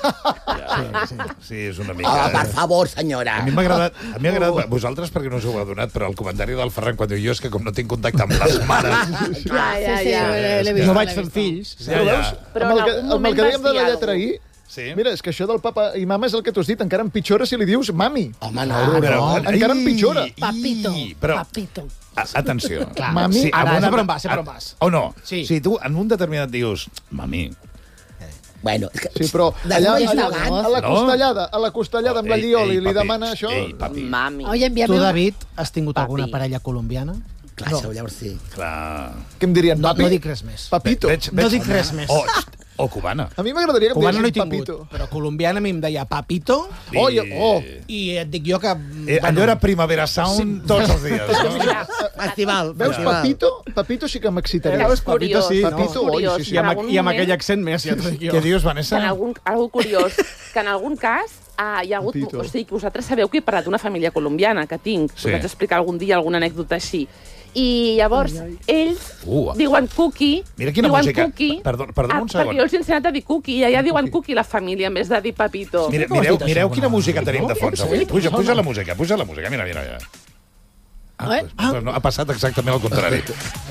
Sí, és una Oh, mica... per favor, senyora. A mi m'ha agradat, a mi m'ha agradat, vosaltres perquè no us ho heu adonat, però el comentari del Ferran quan diu jo és que com no tinc contacte amb les mares... Ja, ja, Sí, sí, ja. l'he- l'he vist, No l'he vaig fent vist. fills. Ja, Però ja. veus? Però amb el en que, algun amb el moment que dèiem de vas la dir lletra I, alguna Sí. mira, és que això del papa i mama és el que tu has dit, encara empitjora si li dius mami. Home, no, Però, no. encara empitjora. i- Papito, Però, papito. a- atenció. Clar. Mami, Sí, ara, amb sé per on vas, sé per on vas. O no? Sí. Si tu en un determinat dius, mami, Bueno, és que... Sí, però De allà, moment allà, davant. a la No. costellada, a la costellada amb la Ei, llioli, ei, li papi, demana això... Ei, papi, Mami. Oye, envíame Tu, un- David, has tingut Papi. alguna parella colombiana? Clar, això llavors sí. clar... Què em dirien, No, papi? no dic res més. Papito. Veig, No veig, dic res més. O, o cubana. A mi m'agradaria que em Cubana no he diguessin tingut, papito. però colombiana a mi em deia papito, Oh, i- oh. i et dic jo que... Eh, allò era Primavera Sound tots els dies, no? Festival, Veus, festival. papito? Papito sí que m'excitaria. És curiós, sí, no. Papito, és curiós. oi, sí, sí. I amb, En algun i amb moment- aquell accent més, ja t'ho dic jo. Què dius, que Vanessa? en algun, algú curiós, que en algun cas ah, hi ha hagut... Papito. O sigui, que vosaltres sabeu que he parlat d'una família colombiana que tinc. Sí. Us vaig explicar algun dia alguna anècdota així. I llavors, ells Uh. diuen cookie, Mira quina diuen música. cookie, Perdó- perdona ah, un segon. perquè jo els he ensenyat a dir cookie, i allà diuen cookie la família, en vez de dir papito. Mira, mireu, mireu quina música tenim de fons avui. Puja, puja la música, puja la música. Mira, mira, mira. Ah, Eh? pues, no, ha passat exactament al contrari.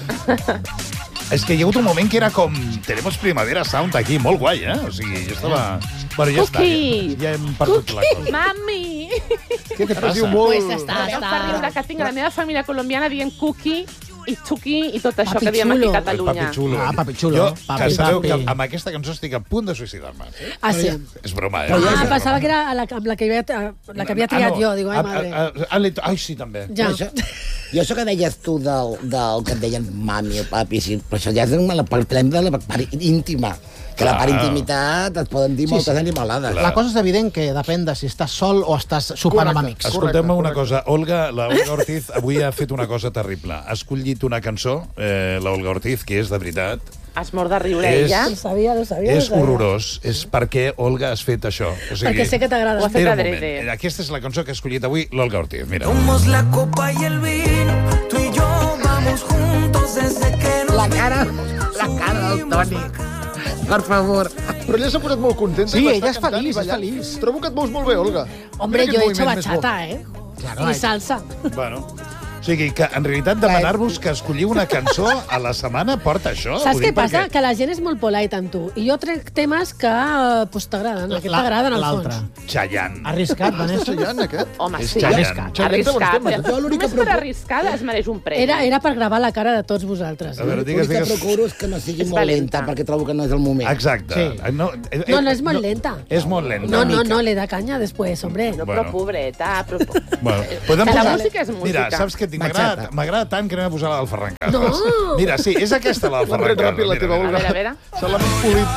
És que hi ha hagut un moment que era com... Tenemos Primavera Sound aquí, molt guai, eh? O sigui, jo estava... Bueno, ja està, Cookie. ja, ja hem perdut la cosa. Mami! Què te Es passa? diu molt... Pues està, Em fa riure que tinc la meva família colombiana dient cookie i Chucky i tot això que diem aquí a Catalunya. Papi Chulo. Ah, Papi Chulo. Jo, Papi, que sabeu papi. que amb aquesta cançó estic a punt de suïcidar-me. Ah, sí? És broma, eh? Ah, pensava que era la, amb la que havia, la que havia triat Ah, no. jo. Digo, ai, Ah, madre. ah, ah, ah, Ai, sí, també. Ja. Això, I això que deies tu del, del que et deien mami o papi, sí, però això ja és la part de la part íntima. Que la part Clar. intimitat et poden dir Sí, moltes sí. animalades. La cosa és evident que depèn de si estàs sol o estàs sopant amb amics. Escolteu-me una cosa. Olga, la Olga Ortiz avui ha fet una cosa terrible. Ha escollit una cançó, eh, la Olga Ortiz, que és de veritat... Es mor de riure És- ella. Lo sabia, lo sabia. És lo sabia. horrorós. És perquè, Olga, has fet això. O sigui, Perquè sé que t'agrada. Ho ha fet Espera un adrede. moment. Aquesta és la cançó que ha escollit avui l'Olga Ortiz. Mira. Somos la copa y el vino, tú y yo vamos juntos desde que nos La cara, la cara del Toni. Per favor. Però ella s'ha posat molt contenta. Sí, i va ella estar és cantant i feliç, és ballant. feliç. Trobo que et veus molt bé, Olga. Hombre, Mira yo he quin hecho moviment més bo. bachata, ¿eh? Claro, Y salsa. Bueno, o sigui, que en realitat demanar-vos que escolliu una cançó a la setmana porta això. Saps Ho què dic passa? perquè- Que la gent és molt polite amb tu. I jo trec temes que eh, pues, t'agraden, aquest La- t'agraden al l'altre. fons. Chayanne. Arriscat, Vanessa. Chayanne, aquest? Home, És sí. Chayanne. Arriscat. Chayanne té bons Arriscat. temes, eh? Jo l'únic que Només per propo- arriscar es mereix un premi. Era, era per gravar la cara de tots vosaltres. A veure, Eh? digues, L'únic que digues. procuro és que no sigui És molt valenta. lenta, perquè trobo que no és el moment. Exacte. Sí. No, eh, No, no eh, és molt lenta. És molt lenta. No, no, mica. no, le da caña después, hombre. No, Bueno. però pobreta, però... Bueno, podem Que la posar... música és música. Mira, saps què? tinc? Bachata. M'agrada m'agrada tant que anem a posar la del Ferran Casas. No. Mira, sí, és aquesta la del L'ha Ferran tret ràpid, la Casas. teva Mira, A mira. veure, a veure. Se l'ha més polit.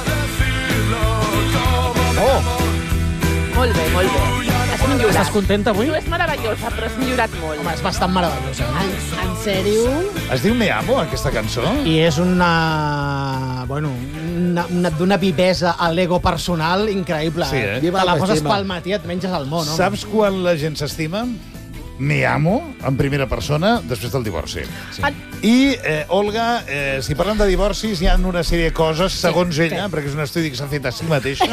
Oh, Molt bé, molt bé. Has millorat. Estàs contenta avui? No és meravellosa, però has millorat molt. Home, és bastant meravellosa. Eh? En, en sèrio? es diu Me Amo, aquesta cançó? I és una... Bueno, una, una, d'una vivesa a l'ego personal increïble. Sí, eh? Te la poses Viva pel matí, et menges el món, home. Saps quan la gent s'estima? Me amo, en primera persona, després del divorci. Sí. I, eh, Olga, eh, si parlem de divorcis, hi ha una sèrie de coses, segons ella, perquè és un estudi que s'ha fet a si mateixa.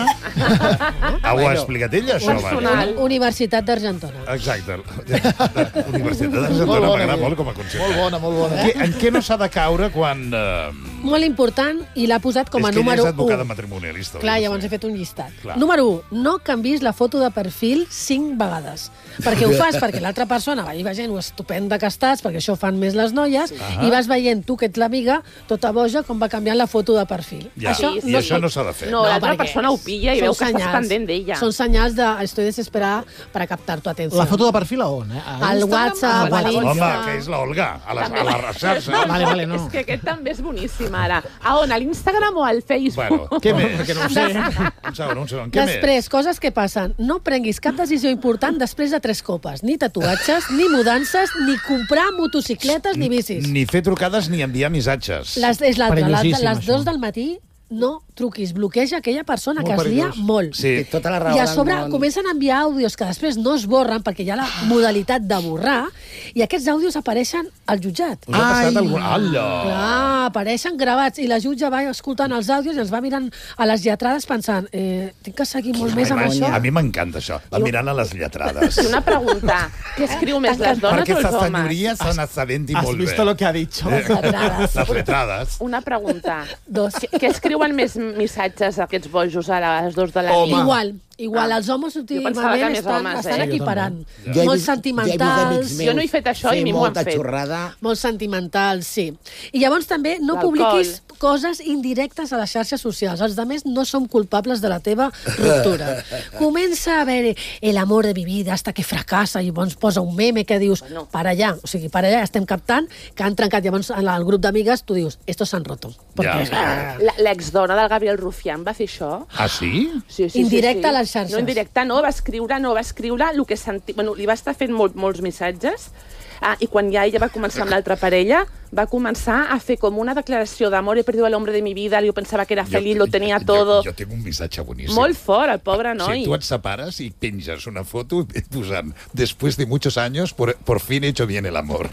Ah, ho ha explicat ella, això, Personal. va. Universitat d'Argentona. Exacte. Universitat Molt d'Argentona bona, m'agrada ella. molt com a concepte. Molt bona, molt bona. En què, en què no s'ha de caure quan... Eh, Molt important, i l'ha posat com a és que ella número és advocada u. matrimonialista. Clar, ho llavors sé. he fet un llistat. Clar. Número u, no canvis la foto de perfil cinc vegades. Perquè ho fas perquè l'altra persona va veient ho estupenda que estàs, perquè això ho fan més les noies, Ah. i vas veient tu, que ets l'amiga, tota boja, com va canviant la foto de perfil. Ja, i això no s'ha de fer. No, l'altra perquè persona ho pilla i són veu que estàs senyals. pendent d'ella. Són senyals de estoy desesperada para captar tu atenció. La foto de perfil a on? Eh? A Al Instagram? WhatsApp, Al a l'Insta. Home, que és l'Olga, a la, a la recerca. Vale, vale, no. És que aquest també és boníssim, ara. A on? A l'Instagram o al Facebook? Bueno, què més? Perquè no ho sé. Un segon, un segon. Què Després, coses que passen. No prenguis cap decisió important després de tres copes. Ni tatuatges, ni mudances, ni comprar motocicletes ni bicis. més? Ni fer trucades ni enviar missatges. Les, és l'altra. Les, Perillosíssim, les això. dos del matí no truquis, bloqueja aquella persona Molt que es lia perillós. molt. Sí. Té tota la raó I a del sobre món. comencen a enviar àudios que després no es borren perquè hi ha la modalitat de borrar i aquests àudios apareixen al jutjat. Us ha passat algun... Hola! Clar, apareixen gravats i la jutge va escoltant els àudios i ens va mirant a les lletrades pensant eh, tinc que seguir molt més amb Ai, això. A mi m'encanta això, va mirant a les lletrades. I una pregunta. Què escriu més, les dones Perquè o els estas homes? senyories s'han assabenti Has molt bé. visto lo que ha dicho? Eh, letrades. Les letrades. Una pregunta. Dos. Què, què escriuen més missatges aquests bojos a les dos de la Home. nit? Igual, igual. Ah. Els homes Jo pensava que últimament més estan, homes, estan eh? equiparant. Jo he Molt vist- sentimentals. Jo he vist amics meus Jo no he fet això i a mi m'ho han fer fet. molta xorrada. Molt sentimentals, sí. I llavors també no L'alcohol. publiquis coses indirectes a les xarxes socials. Els altres no som culpables de la teva ruptura. Comença a haver el amor de mi vida hasta que fracassa i llavors posa un meme que dius Bueno. para allà, o sigui, para allà estem captant que han trencat. Llavors en el grup d'amigues tu dius estos s'han roto. Perquè... Ja. La- L'exdona del Gabriel Rufián va fer això? Ah, sí? Sí, sí, Indirecte sí, sí. a les xarxes. No, indirecte no, va escriure, no, va escriure el que senti... Bueno, li va estar fent molt, molts missatges ah, i quan ja ella va començar amb l'altra parella va començar a fer com una declaració d'amor, he perdido al hombre de mi vida, yo pensaba que era feliz, lo tenía todo... Jo, jo tinc un missatge boníssim. Molt fort, el pobre noi. Si tu et separes i penges una foto posant después de muchos años, por, por fin he hecho bien el amor.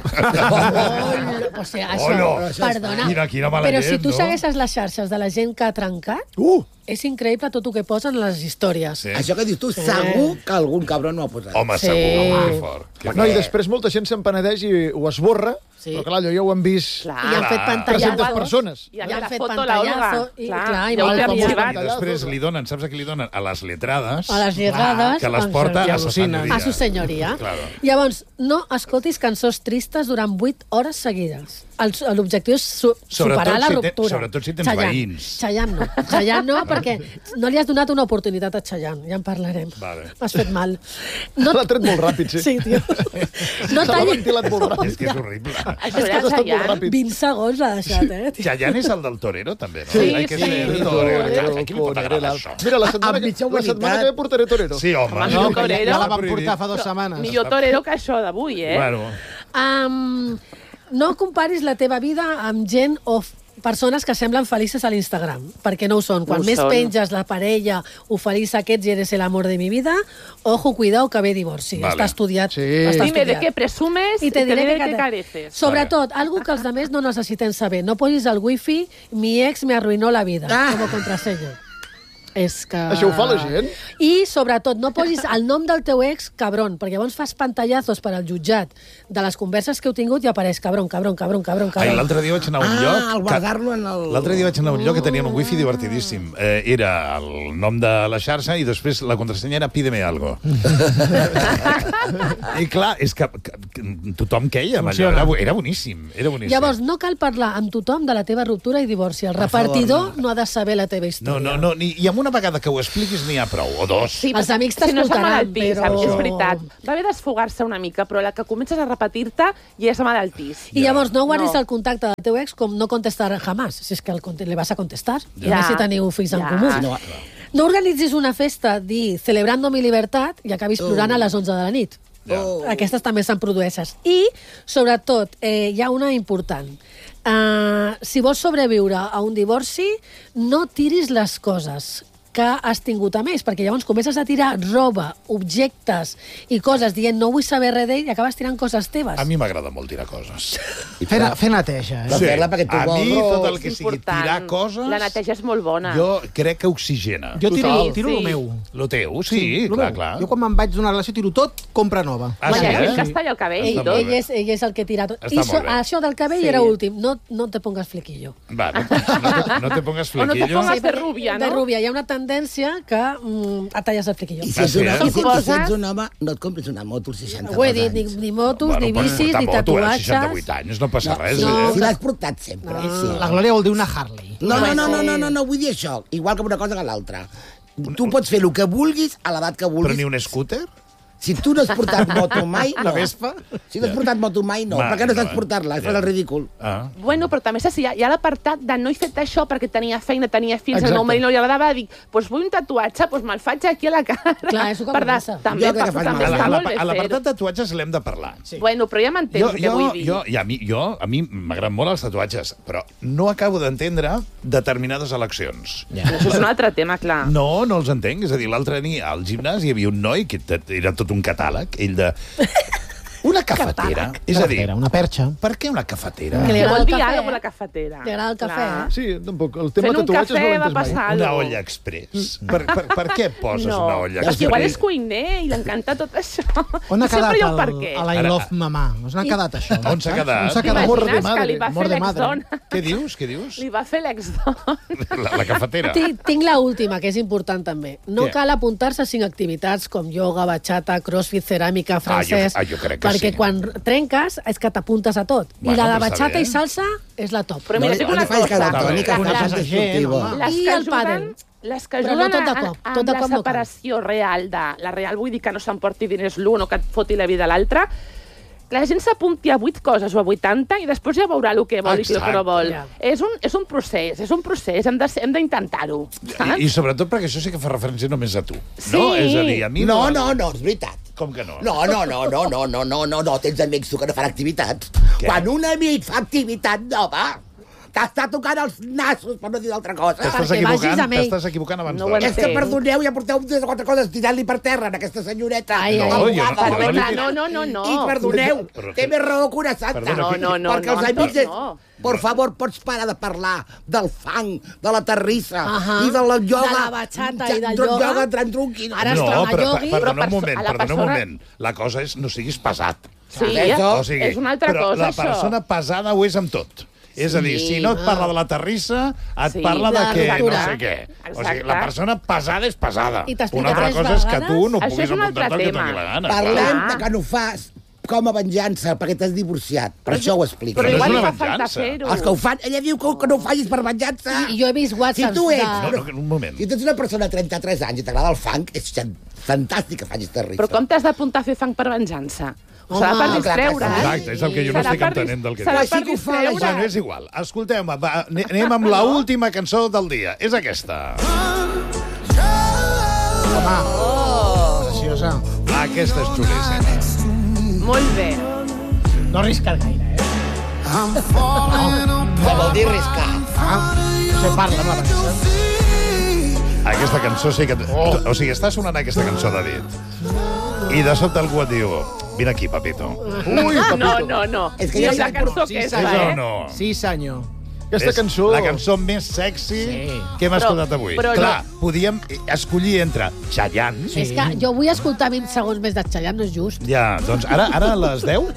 Oh, o sigui, això, Hola. perdona, Quina- quina mala però llet, si tu no? segueixes les xarxes de la gent que ha trencat, Uh! és increïble tot el que posen a les històries. Sí. Això que dius tu, segur que algun cabron no ho ha posat. Home, Sí. segur, home, que fort. Que No, i fort. després molta gent se'n penedeix i ho esborra Sí. Però clar, allò ja ho han vist I han fet tres-centes pantallazos. persones. I havia han la fet foto pantallazo, l'Olga. i, Clar, clar, i ja ho molt té aviat. arxivat. I després li donen, saps a qui li donen? A les letrades. A les lletrades. Que les porta a sa senyoria. A su senyoria. Claro. Llavors, no escoltis cançons tristes durant vuit hores seguides. El- L'objectiu és su Sobretot superar la si te- ruptura. sobretot si tens Chayanne. veïns. Chayanne no. Chayanne no, perquè no li has donat una oportunitat a Chayanne. Ja en parlarem. Vale. Has fet mal. No... L'ha tret molt ràpid, sí. Sí, tio. No Se l'ha tallis... ventilat molt ràpid. És que és horrible. Això És que era has estat molt Chayanne. ràpid. vint segons l'ha deixat, eh? tio. Chayanne és el del torero, també, no? Sí, Hay que sí. ser Torero, torero. A qui li pot agradar Ponere això? Mira, la setmana, Amb que, mitja la setmana humanitat. que ve portaré torero. Sí, home. Home, No, no, que ja, ja la van Prohibit. portar fa dues setmanes. Millor torero que això d'avui, eh? Bueno, Um, no comparis la teva vida amb gent o f- persones que semblen felices a l'Instagram, perquè no ho són. Quan No ho més són. penges la parella o feliç aquests i eres el amor de mi vida, ojo, cuidao, que ve divorci. Vale. Està estudiat. Sí. Està Dime de estudiat. què presumes I te diré diré que, de què te- careces. Sobretot, algo que els altres no necessiten saber. No posis al wifi mi ex me arruinó la vida, Ah. com a contrasenya. És que... Això ho fa la gent? I, sobretot, no posis el nom del teu ex cabron, perquè llavors fas pantallazos per al jutjat de les converses que heu tingut i apareix cabron, cabron, cabron, cabron, ai, cabron. l'altre dia vaig anar a un Ah, lloc... al que- guardar-lo en el... L'altre dia vaig anar a un lloc que tenien un wifi divertidíssim. Eh, era el nom de la xarxa i després la contrasenya era pídeme algo. I clar, és que, que, que tothom queia amb allò. Funciona. Era, era boníssim, era boníssim. Llavors, no cal parlar amb tothom de la teva ruptura i divorci. El repartidor no ha de saber la teva No, història. no, no, ni, i amb una vegada que ho expliquis n'hi ha prou, o dos. Sí, Els amics si no és t'escoltaran, malaltís, però- és veritat. Va haver d'esfogar-se una mica, però la que comences a repetir-te ja és malaltís. I llavors no guardis No. el contacte del teu ex com no contestar jamás, si és que el, conte- le vas a contestar. Ja. Ja. A més si teniu fills en Ja. comú. Si no- No organitzis una festa, di celebrando mi libertad i acabis plorant a les onze de la nit. Ja. Oh. Aquestes també se'n produeixes. I, sobretot, eh, hi ha una important. Uh, si vols sobreviure a un divorci, no tiris les coses que has tingut amb ells, perquè llavors comences a tirar roba, objectes i coses dient no vull saber res d'ell i acabes tirant coses teves. A mi m'agrada molt tirar coses. Fer, fer neteja, eh? La perla perquè tu a vols mi ros. tot el que sigui Important. tirar coses... La neteja és molt bona. Jo crec que oxigena. Jo tiro, Total. tiro Sí. el meu. Lo teu, sí, lo clar, meu. clar. Jo quan me'n vaig d'una relació tiro tot, compra nova. Ah, Bueno, sí, hi ha gent eh? que es talla el cabell i Ell, tot. ell, és, ell és el que tira tot. Està I molt so, bé. això del cabell Sí. era últim. No, no te pongas flequillo. Va, no, no, te, no te pongas O no te flequillo. pongas de perquè rubia, De no? rúbia. Hi ha una tendència que mm, et talles el flequillo. I si ets, un, Ah, sí, home, eh? i si, Poses- si ets un home, no et compris una moto als seixanta-dos Ho he dit, anys. ni, ni motos, Bueno, ni pots bicis, portar ni moto, eh, tatuatges. seixanta-vuit anys, no passa res, No, eh? si l'has portat sempre. No. Sí. La Glòria vol dir una Harley. No, no, no, no, Sí. no, no, no, vull dir això. Igual que una cosa que l'altra. Tu pots fer el que vulguis a l'edat que Però vulguis. ni un scooter? Si tu no has portat moto mai, no. La Vespa? Si no has portat moto mai, no. Mai, Per què no no, saps eh? portar-la? Ja. Fas el ridícul. Ah. Bueno, però també saps, hi ha, hi ha l'apartat de no he fet això perquè tenia feina, tenia fills, Exacte. el meu marit no li agradava, dic, doncs vull un tatuatge, doncs me'l faig aquí a la cara. Clar, és el que Per de, comença. també, Jo crec que per, fas també mal. A està la- molt a bé l'apartat fer-ho. de tatuatges l'hem de parlar. Sí. Bueno, però ja m'entens Jo, el que jo, vull dir. jo, i a mi, jo, a mi m'agraden molt els tatuatges, però no acabo d'entendre determinades eleccions. Això és un altre tema, clar. No, no els entenc. És a dir, l'altre nit al gimnàs hi havia un noi que t- era tot un catàleg, ell de... Una cafetera. És a dir, Era una perxa. per què una cafetera? Que li Que agrada vol el dir cafè, alguna cosa eh? la cafetera. Li agrada el cafè, Clar. eh? Sí, tampoc. El tema Fent un tatuatges no cafè l'he va entès mai. passar Una algo. olla express. Per, per, per què poses No, una olla és que express? igual és cuiner i l'encanta tot això. On ha quedat Sempre hi ha un per el, què. el I Ara- love mamà? On ha quedat això? On s'ha quedat? On s'ha quedat? Amor de T'imagines que madre, li va amor fer de madre. l'exdona? Què dius? Què dius? Li va fer l'exdona. La, la cafetera. Tinc, tinc la última, que és important també. No Què? cal apuntar-se a cinc activitats com yoga, bachata, crossfit, ceràmica, francès... ah, jo crec que perquè sí. quan trenques és que t'apuntes a tot. Bueno, I la de però està bachata bé. i salsa és la top. Però mira, no, dic no una li facis cosa. cas al Toni, que Coneixes està gent, destructiva. home. Les I que el ajuden, pàdel. les que Però ajuden no tot de a- cop, a- tot de amb cop la no cal. separació real de... La real vull dir que no s'emporti diners l'un o que et foti la vida l'altre, que la gent s'apunti a vuit coses o a vuitanta i després ja veurà el que vol i el que no vol. Ja. És un, és un procés, és un procés, hem de- hem d'intentar-ho. I, I sobretot perquè això sí que fa referència només a tu. Sí. No? És a dir, a mi... No, no, no, és veritat. Com que no? No, no, no, no, no, no, no, no, no, tens amics tu que no fan activitats. Què? Quan un amic fa activitat nova, t'està tocant els nassos, per no dir d'altra cosa. T'estàs Perquè vagis equivocant, amb ell. t'estàs equivocant abans No ho d'hora. És que, entenc. perdoneu, ja porteu tres o quatre coses tirant-li per terra a aquesta senyoreta. Ai, ai. No, jo no- Abogada, jo no li Perdona, dic- no, no, no, no. I perdoneu, Però té que- més raó que una santa. Perdona, No, que- no, no, perquè no, els amics... Antoni, És... no. Por favor, pots parar de parlar del fang, de la terrissa Ahà. i de la yoga. De la bachata i del Tro- yoga. yoga tranquunqui. Ara es no, troba però, iogui, per, però perdona un per- moment, a la perdona un persona- moment. La cosa és no siguis pesat. Sí, o sigui, és una altra però cosa, la això. persona pesada ho és amb tot. És a dir, si no et parla de la terrissa, et Sí, parla de de que no ruptura. sé què. O sigui, Exacte. la persona pesada és pesada. I t'explica Una altra tres cosa és que vegades. tu no Això puguis és un altre apuntar-te el que tema. t'hi la gana. Parlem clar. de que no ho fas com a venjança, perquè t'has divorciat. Per això ho explica. Però no és igual una li fa falta venjança. fer-ho. Els que ho fan, ella diu que, que no ho facis per venjança. I jo he vist Si whatsapps tu ets, No, de... no, un moment. si tu ets una persona de trenta-tres anys i t'agrada el funk, és fantàstic que facis terrissa. Però com t'has d'apuntar a fer fang per venjança? O serà Home, per clar que distreure's? sí. Exacte, és el que jo no Serà estic per dis- entenent del que serà dius. per Sí que ho fa la gent. distreure's. Bueno, és igual. Escolteu, va, ane- anem amb la última cançó del dia. És aquesta. Home, preciosa. Aquesta és xulíssima. Molt bé. No arriscar gaire, eh? Què vol dir riscar? Ah, no sé, parla amb la Vanessa. Aquesta cançó sí que... Oh. O sigui, està sonant aquesta cançó de dit. I de sobte algú et diu... Vine aquí, papito. Ui, papito. No, no, no. És que I ja és la sé- cançó sí, aquesta, És eh? o no? Sí, senyor. Aquesta És cançó... la cançó més sexy Sí. que hem Però- escoltat avui. però Clar, podíem escollir entre Chayanne... És que jo vull escoltar vint segons més de Chayanne, no és just. Ja, doncs ara, ara a les deu...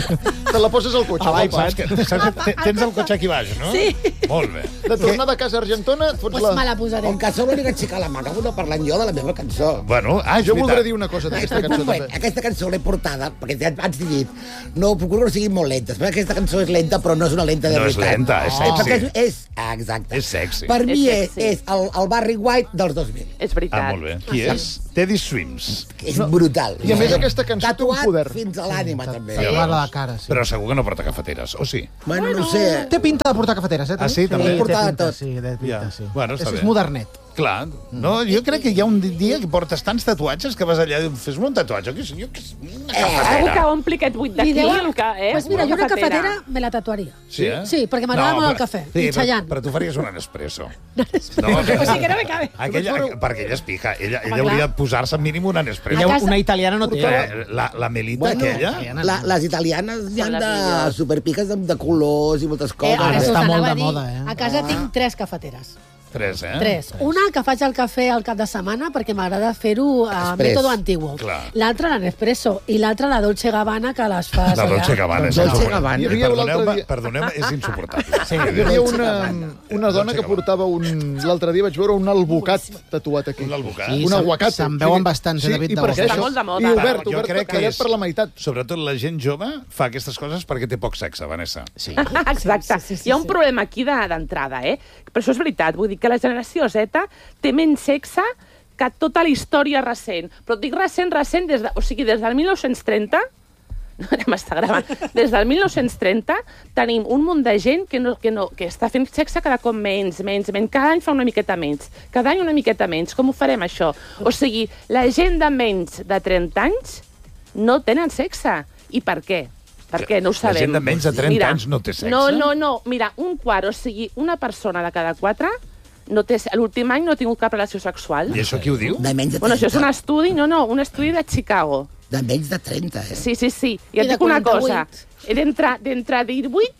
Te la poses al cotxe. Ah, guapa. saps que, saps que tens el cotxe aquí baix, no? Sí. Molt bé. De tornar de casa a Argentona, et fots Pues la... me la posaré. Com que a sobre li vaig aixecar la mà, acabo de parlar jo de la meva cançó. Bueno, ah, és Jo veritat. voldré dir una cosa d'aquesta Un cançó, moment, també. aquesta cançó l'he portada, perquè ja abans t'he dit, no, procuro que no siguin molt lentes, perquè aquesta cançó és lenta, però no és una lenta de No és veritat. lenta, és Eh, sexy. Perquè és, és, ah, exacte. És sexy. Per mi És és, sexy. és el, el Barry White dels dos mil. És veritat. Ah, molt bé. Qui és? Teddy Swims. És brutal. I a més aquesta cançó té un Tatuat poder. fins a l'ànima, també. Ja Tatuar veus. la cara, sí. Però segur que no porta cafeteres, o sí? Bueno, no sé. Té pinta de portar cafeteres, eh? Ah, sí, també? Sí, té Portada pinta, tot. sí, té pinta, Ja. sí. Bueno, està és, bé. és modernet. Clar. No, jo crec que hi ha un dia que portes tants tatuatges que vas allà i dius, fes-me un tatuatge. Que jo, que una Algú cafetera. que ompli aquest buit d'aquí, Li deu- el que, eh? Pues mira, jo una cafetera me la tatuaria. Sí, eh? Sí, perquè m'agrada molt el però- cafè. Sí, I però, Chayanne. però tu faries un Nespresso. No, No, o sigui que no me cabe. Aquella, perquè ella és pica. Ella, ella clar. hauria de posar-se mínim un Nespresso. Ella, casa- una italiana no té. Eh, La, la Melita Bueno, aquella... La, les italianes hi Són han les de millors. superpiques de, de colors i moltes Eh, coses. ara això està t'anava molt a de dir. moda, eh? A casa tinc tres cafeteres. Tres, eh? Tres. Una que faig el cafè al cap de setmana perquè m'agrada fer-ho a Express. mètode antiguo. Clar. L'altra la Nespresso i l'altra la Dolce Gabbana que les fas La Dolce allà. Gabbana. és Dolce insuportable. Gabbana. Hi havia l'altre Perdoneu-me, dia- perdoneu-me, és insuportable. Sí. Hi havia Dolce una, Gabbana. una dona que portava un... L'altre dia vaig veure un albocat tatuat aquí. Un albocat? Sí, un se'n- aguacate. se'n veuen bastants, sí, eh, David, i de per què Boston. això? Està molt de moda. I obert, Jo obert, crec que tallat és- per la meitat. Sobretot la gent jove fa aquestes coses perquè té poc sexe, Vanessa. Sí. Exacte. Sí, sí, sí, Hi ha un sí. problema aquí de- d'entrada, eh? Però això és veritat. Vull dir que la generació Z té menys sexe que tota la història recent. Però et dic recent, recent, des de, o sigui, des del mil nou-cents trenta, no, ja m'està gravant, des del mil nou-cents trenta tenim un munt de gent que, no, que, no, que està fent sexe cada cop menys, menys, menys. Cada any fa una miqueta menys. Cada any una miqueta menys. Com ho farem, això? O sigui, la gent de menys de trenta anys no tenen sexe. I per què? Per què? No ho La sabem. gent de menys de trenta anys no té sexe? No, no, no. Mira, un quart, o sigui, una persona de cada quatre no té, l'últim any no ha tingut cap relació sexual. I això qui ho diu? De menys de Bueno, això és un trenta. estudi, no, no, un estudi de Chicago. De menys de trenta, eh? Sí, sí, sí. I I et de dic una cosa. quaranta-vuit. D'entre d'entre divuit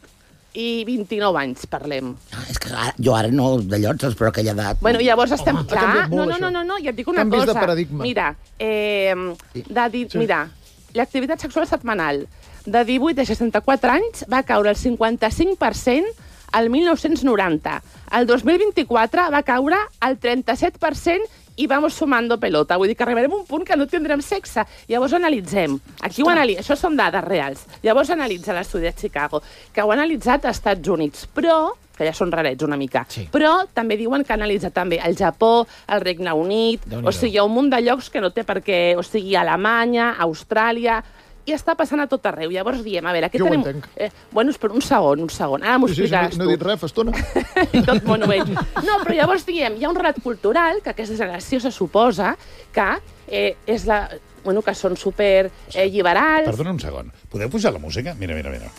i vint-i-nou anys, parlem. Ah, és que ara, jo ara no, d'allò, saps, però aquella edat... Bueno, llavors estem... Home, ha clar, canviat molt, no, no, això. no, no, no, i et dic una Canvis de cosa. paradigma. Mira, eh, de di... Sí. mira, l'activitat sexual setmanal de divuit a seixanta-quatre anys va caure el cinquanta-cinc per cent al mil nou-cents noranta. El dos mil vint-i-quatre va caure al trenta-set per cent i vamos sumando pelota. Vull dir que arribarem a un punt que no tindrem sexe. Llavors analitzem. Aquí ho anali... Això són dades reals. Llavors analitza l'estudi de Chicago, que ho ha analitzat als Estats Units, però que ja són rarets una mica. Sí. Però també diuen que analitza també el Japó, el Regne Unit, Déu-n'hi-do. o sigui, hi ha un munt de llocs que no té per què, o sigui, Alemanya, Austràlia, i està passant a tot arreu. Llavors diem, a veure, què Jo ho tenim... entenc. Eh, bueno, espera un segon, un segon. Ara m'ho Sí, sí, sí, explicaràs no he dit tu. res fa estona. I tot bon veig. No, però llavors diem, hi ha un relat cultural que aquesta generació se suposa que eh, és la... Bueno, que són super eh, lliberals. Perdona un segon. Podeu pujar la música? Mira, mira, mira.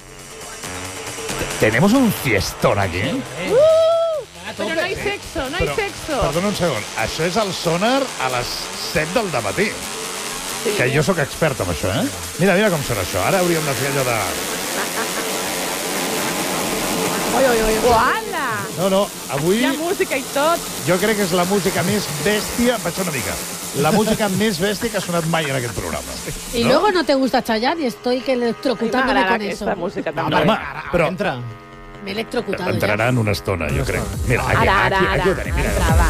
Tenemos un fiestón aquí. Uh! Però no hay sexo, no hay Però, sexo. perdona un segon. Això és el sonar a les set del dematí. Sí. Que jo sóc expert en això, eh? Mira, mira com sona això. Ara hauríem de fer allò de... Uala! No, no, avui... Hi ha música i tot. Jo crec que és la música més bèstia... Baixa una mica. La música més bèstia que ha sonat mai en aquest programa. Y luego no te gusta Chayanne y estoy que electrocutándome M'agrada con eso. aquesta música No, també. home, però Entra. Me he electrocutado ya. entrarà en una estona, jo crec. Mira, aquí, Ara, ara, aquí, ara. aquí ho tenim. Mira. Entrava.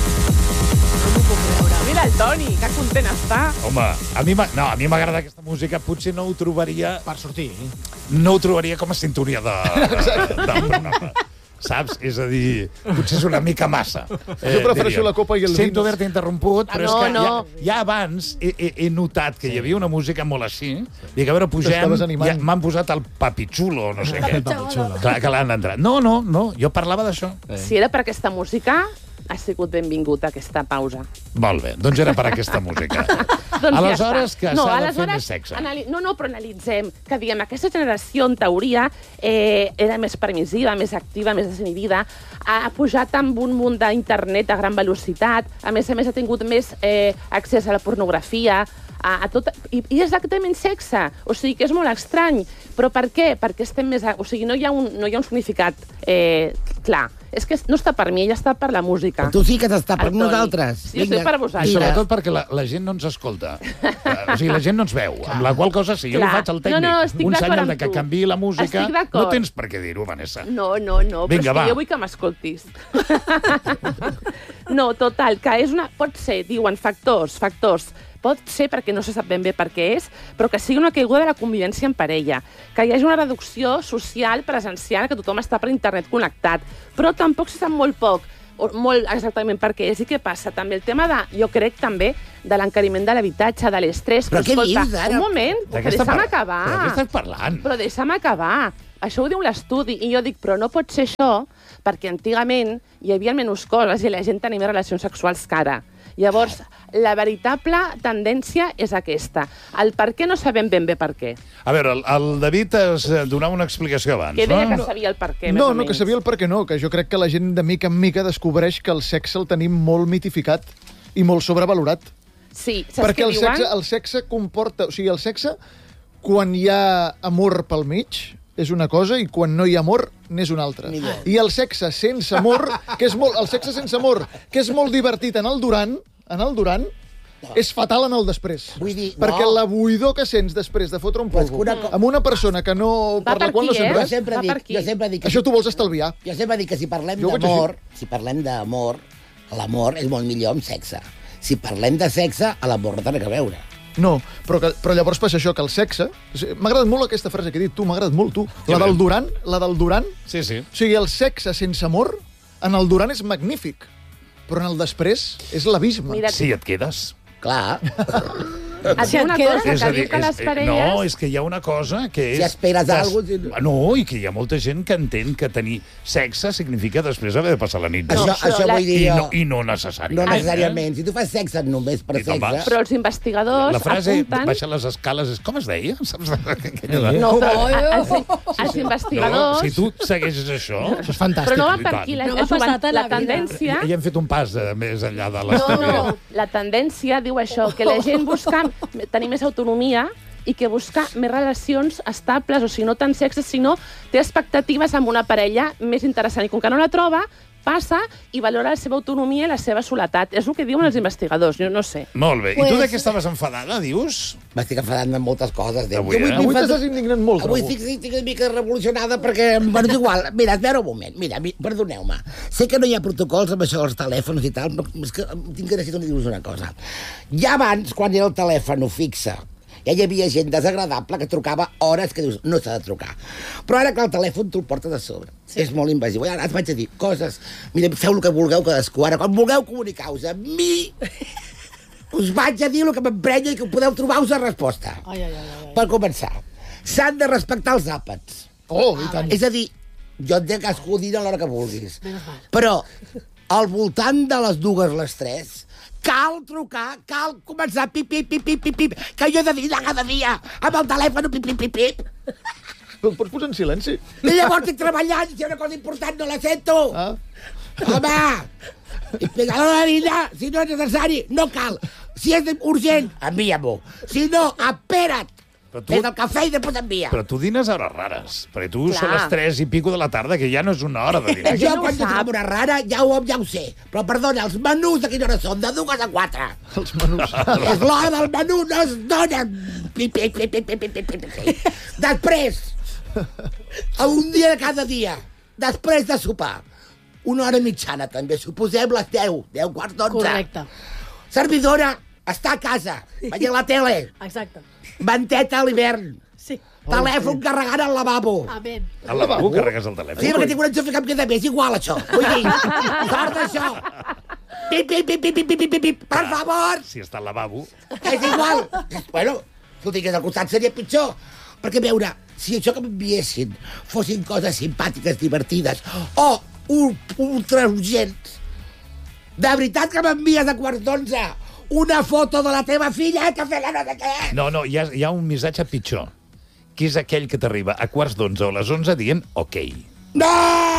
Mira el Toni, que content està. Home, a mi m'ha- no, a mi m'agrada aquesta música. Potser no ho trobaria... Per sortir. No ho trobaria com a sintonia de, de, de programa. Saps? És a dir, potser és una mica massa. Jo prefereixo la copa i el Sento vino. haver-te interromput, però Ah, és no, que no. ja, ja abans he, he, he notat que hi havia una música molt així. Dic, a veure, pugem, T'estaves animant. ja m'han posat el papichulo, no sé què. Papichulo. Clar, que l'han entrat. No, no, no, jo parlava d'això. Si era per aquesta música, ha sigut benvingut aquesta pausa. Molt bé, doncs era per aquesta música. Doncs Aleshores, ja que està. no, s'ha de fer aleshores, més sexe. Anali... No, no, però analitzem que, diguem, aquesta generació, en teoria, eh, era més permissiva, més activa, més desinhibida, ha pujat amb un munt d'internet a gran velocitat, a més a més ha tingut més eh, accés a la pornografia, a, a tot, i, i exactament sexe. O sigui que és molt estrany. Però per què? Perquè estem més... A, o sigui, no hi ha un, no hi ha un significat eh, clar. És que no està per mi, ella està per la música. Tu sí que t'està per El Toni. nosaltres. Sí, jo estic per I vosaltres. sobretot perquè la, la gent no ens escolta. Eh, O sigui, la gent no ens veu. Amb la qual cosa, si jo Clar. li faig al tècnic No, no, estic un d'acord senyal amb de que tu. canviï la música, Estic d'acord. no tens per què dir-ho, Vanessa. No, no, no, Vinga, però és va. que jo vull que m'escoltis. No, total, que és una... Pot ser, diuen, factors, factors. Pot ser perquè no se sap ben bé per què és, però que sigui una caiguda de la convivència en parella, que hi hagi una reducció social presencial, que tothom està per internet connectat, però tampoc se sap molt poc, o molt exactament per què és i què passa. També el tema de, jo crec també, de l'encariment de l'habitatge, de l'estrès. Però què escolta, dius, ara? un moment, De què que està deixa'm par- acabar. Però de què estàs parlant? Però deixa'm acabar. Això ho diu l'estudi. I jo dic, però no pot ser això, perquè antigament hi havia menys coses i la gent tenia més relacions sexuals que ara. Llavors, la veritable tendència és aquesta. El per què no sabem ben bé per què. A veure, el, el David es donava una explicació abans, Que deia no? que sabia el per què, més No, o no, menys. que sabia el per què no, que jo crec que la gent de mica en mica descobreix que el sexe el tenim molt mitificat i molt sobrevalorat. Sí, saps Perquè què el diuen? sexe, el sexe comporta... O sigui, el sexe, quan hi ha amor pel mig, és una cosa, i quan no hi ha amor, n'és una altra. I el sexe sense amor, que és molt... El sexe sense amor, que és molt divertit en el durant, en el durant, és fatal en el després. Vull dir, Perquè no. la buidor que sents després de fotre un Però és polvo que una co- amb una persona que no... Va per la per qual aquí, no sent eh? Jo res, sempre Va per dic, aquí. jo sempre dic que això t'ho vols estalviar. Jo sempre dic que si parlem Jo ho veig d'amor, si parlem d'amor, l'amor és molt millor amb sexe. Si parlem de sexe, a l'amor no té res a veure. No, però, que, però llavors passa això, que el sexe... o sigui, m'ha agradat molt aquesta frase que he dit tu, m'ha agradat molt tu. La del Durant, la del Durant... Sí, sí. O sigui, el sexe sense amor, en el Durant és magnífic, però en el després és l'abisme. Mira, Sí, et quedes. Clar, et diu una queda- cosa És a que dir, diu que les és- parelles... no, és que hi ha una cosa que és... Si esperes que es- algo, si- No, i que hi ha molta gent que entén que tenir sexe significa després haver de passar la nit. això, però això la- vull dir I jo. no, I no necessàriament. No necessàriament. Si tu fas sexe només per I te'n vas. sexe... Però els investigadors La frase apunten... baixa les escales és... Com es deia? Saps? Aquella de- No, però els, Oh, els No, investigadors... si tu segueixes això... Això és fantàstic. Però no va I per tant. aquí. La, No m'ha la, passat a la la vida. tendència... Ja hem fet un pas eh, més enllà de No, l'estudi. no, la tendència diu això, que la gent busca tenir més autonomia i que busca més relacions estables, o sigui, no tant sexe, sinó té expectatives amb una parella més interessant. I com que no la troba, passa i valora la seva autonomia i la seva soledat. És el que diuen els investigadors, jo no sé. Molt bé. I Pues- tu de què estaves enfadada, dius? M'estic enfadant amb moltes coses. Déu. Avui, Jo eh? Avui m'he t'estàs indignant molt, Avui trobo. estic, estic una mica revolucionada perquè... Bueno, és igual. Mira, espera un moment. Mira, mi- perdoneu-me. Sé que no hi ha protocols amb això dels telèfons i tal, però és que tinc que decidir dir-vos una cosa. Ja abans, quan era el telèfon fixe, ja hi havia gent desagradable que trucava hores que dius, no s'ha de trucar. Però ara que el telèfon tu el portes a sobre. Sí. És molt invasiu. I ara et vaig a dir coses. Mira, feu el que vulgueu cadascú. Ara, quan vulgueu comunicar-vos amb mi, us vaig a dir el que m'emprenya i que podeu trobar-vos la resposta. Ai, ai, ai, ai. Per començar, s'han de respectar els àpats. Oh, i tant. És a dir, jo entenc que has dir a l'hora que vulguis. Menos mal. Però, al voltant de les dues, les tres, cal trucar, cal començar pip, pip, pip, pip, pip, pip, que jo he de dir cada dia amb el telèfon pip, pip, pip, pip. Però el pots posar en silenci? I llavors estic treballant, si hi ha una cosa important no la sento. Ah. Home, explicar la vida, si no és necessari, no cal. Si és urgent, envia-m'ho. Si no, espera't. Fes el cafè i després envia. Però tu dines a hores rares, perquè tu Clar. són les tres i pico de la tarda, que ja no és una hora de dinar. Jo, quan jo tinc una rara, ja ho, ja ho sé. Però, perdona, els menús de quina hora són? De dues a quatre. Els menús. És l'hora del menú, no es donen. Pi, pi, pi, pi, pi, pi, pi, pi, pi. Després, a un dia de cada dia, després de sopar, una hora mitjana, també, suposem les deu, deu quarts d'onze. Correcte. Servidora està a casa, veient la tele. Exacte. Manteta a l'hivern. Sí. Telèfon carregant al lavabo. Amén. Al lavabo carregues el telèfon? Sí, perquè tinc un enxufe que em queda més, igual això. Vull dir, sort d'això. Pip, pip, pip, pip, pip, pip, pip, pip, per favor. Si està al lavabo. És igual. Bueno, si ho tingués al costat seria pitjor. Perquè, a veure, si això que m'enviessin fossin coses simpàtiques, divertides, o ultra urgents, de veritat que m'envies a quarts d'onze una foto de la teva filla que fa la no sé què. No, no, hi ha, hi ha un missatge pitjor, que és aquell que t'arriba a quarts d'onze o a les onze dient ok. No!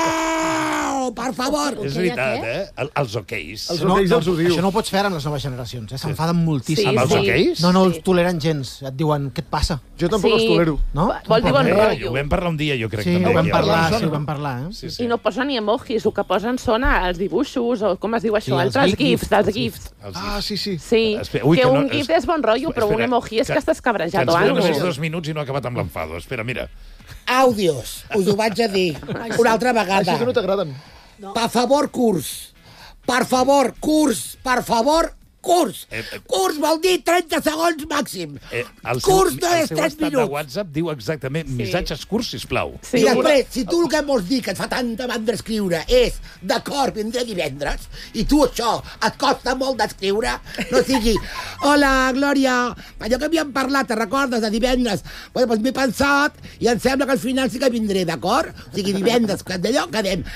Per favor! És veritat, eh? El, els okis. Els no, okis no, els ho diu. Això no ho pots fer amb les noves generacions, eh? S'enfaden moltíssim. Sí, Amb els sí. okis? No, no els toleren gens. Et diuen, què et passa? Jo tampoc els tolero. No? Vol dir bon Eh, rotllo. ho vam parlar un dia, jo crec. Sí, també, ho vam aquí. parlar, Abans, sí, ho no? vam parlar, eh? Sí, sí. I no posen ni emojis, el que posen són els dibuixos, o com es diu això, Sí, els altres gifs, gifs, els gifs. Ah, sí, sí. Sí, Espera, ui, que, que no- un gif és bon rotllo, però un Espera, emoji és que estàs cabrejat que o ens queden alguna només cosa. dos minuts i no ha acabat amb l'enfado. Espera, mira. Àudios, us ho vaig a dir una altra vegada. Així que no t'agraden. Per favor, curs. Per favor, curs. Per favor, curs. Eh, eh. Curs vol dir trenta segons màxim. Eh, el seu, Curs no el és seu tres estat de minuts. WhatsApp diu exactament missatges curts, sisplau. I després, si tu el que em vols dir que et fa tanta mandra escriure és d'acord, vindré divendres, i tu això et costa molt d'escriure, no sigui hola, Glòria, allò que havíem parlat, te'n recordes, de divendres? Bueno, doncs m'he pensat i em sembla que al final sí que vindré, d'acord? O sigui, divendres, que d'allò quedem.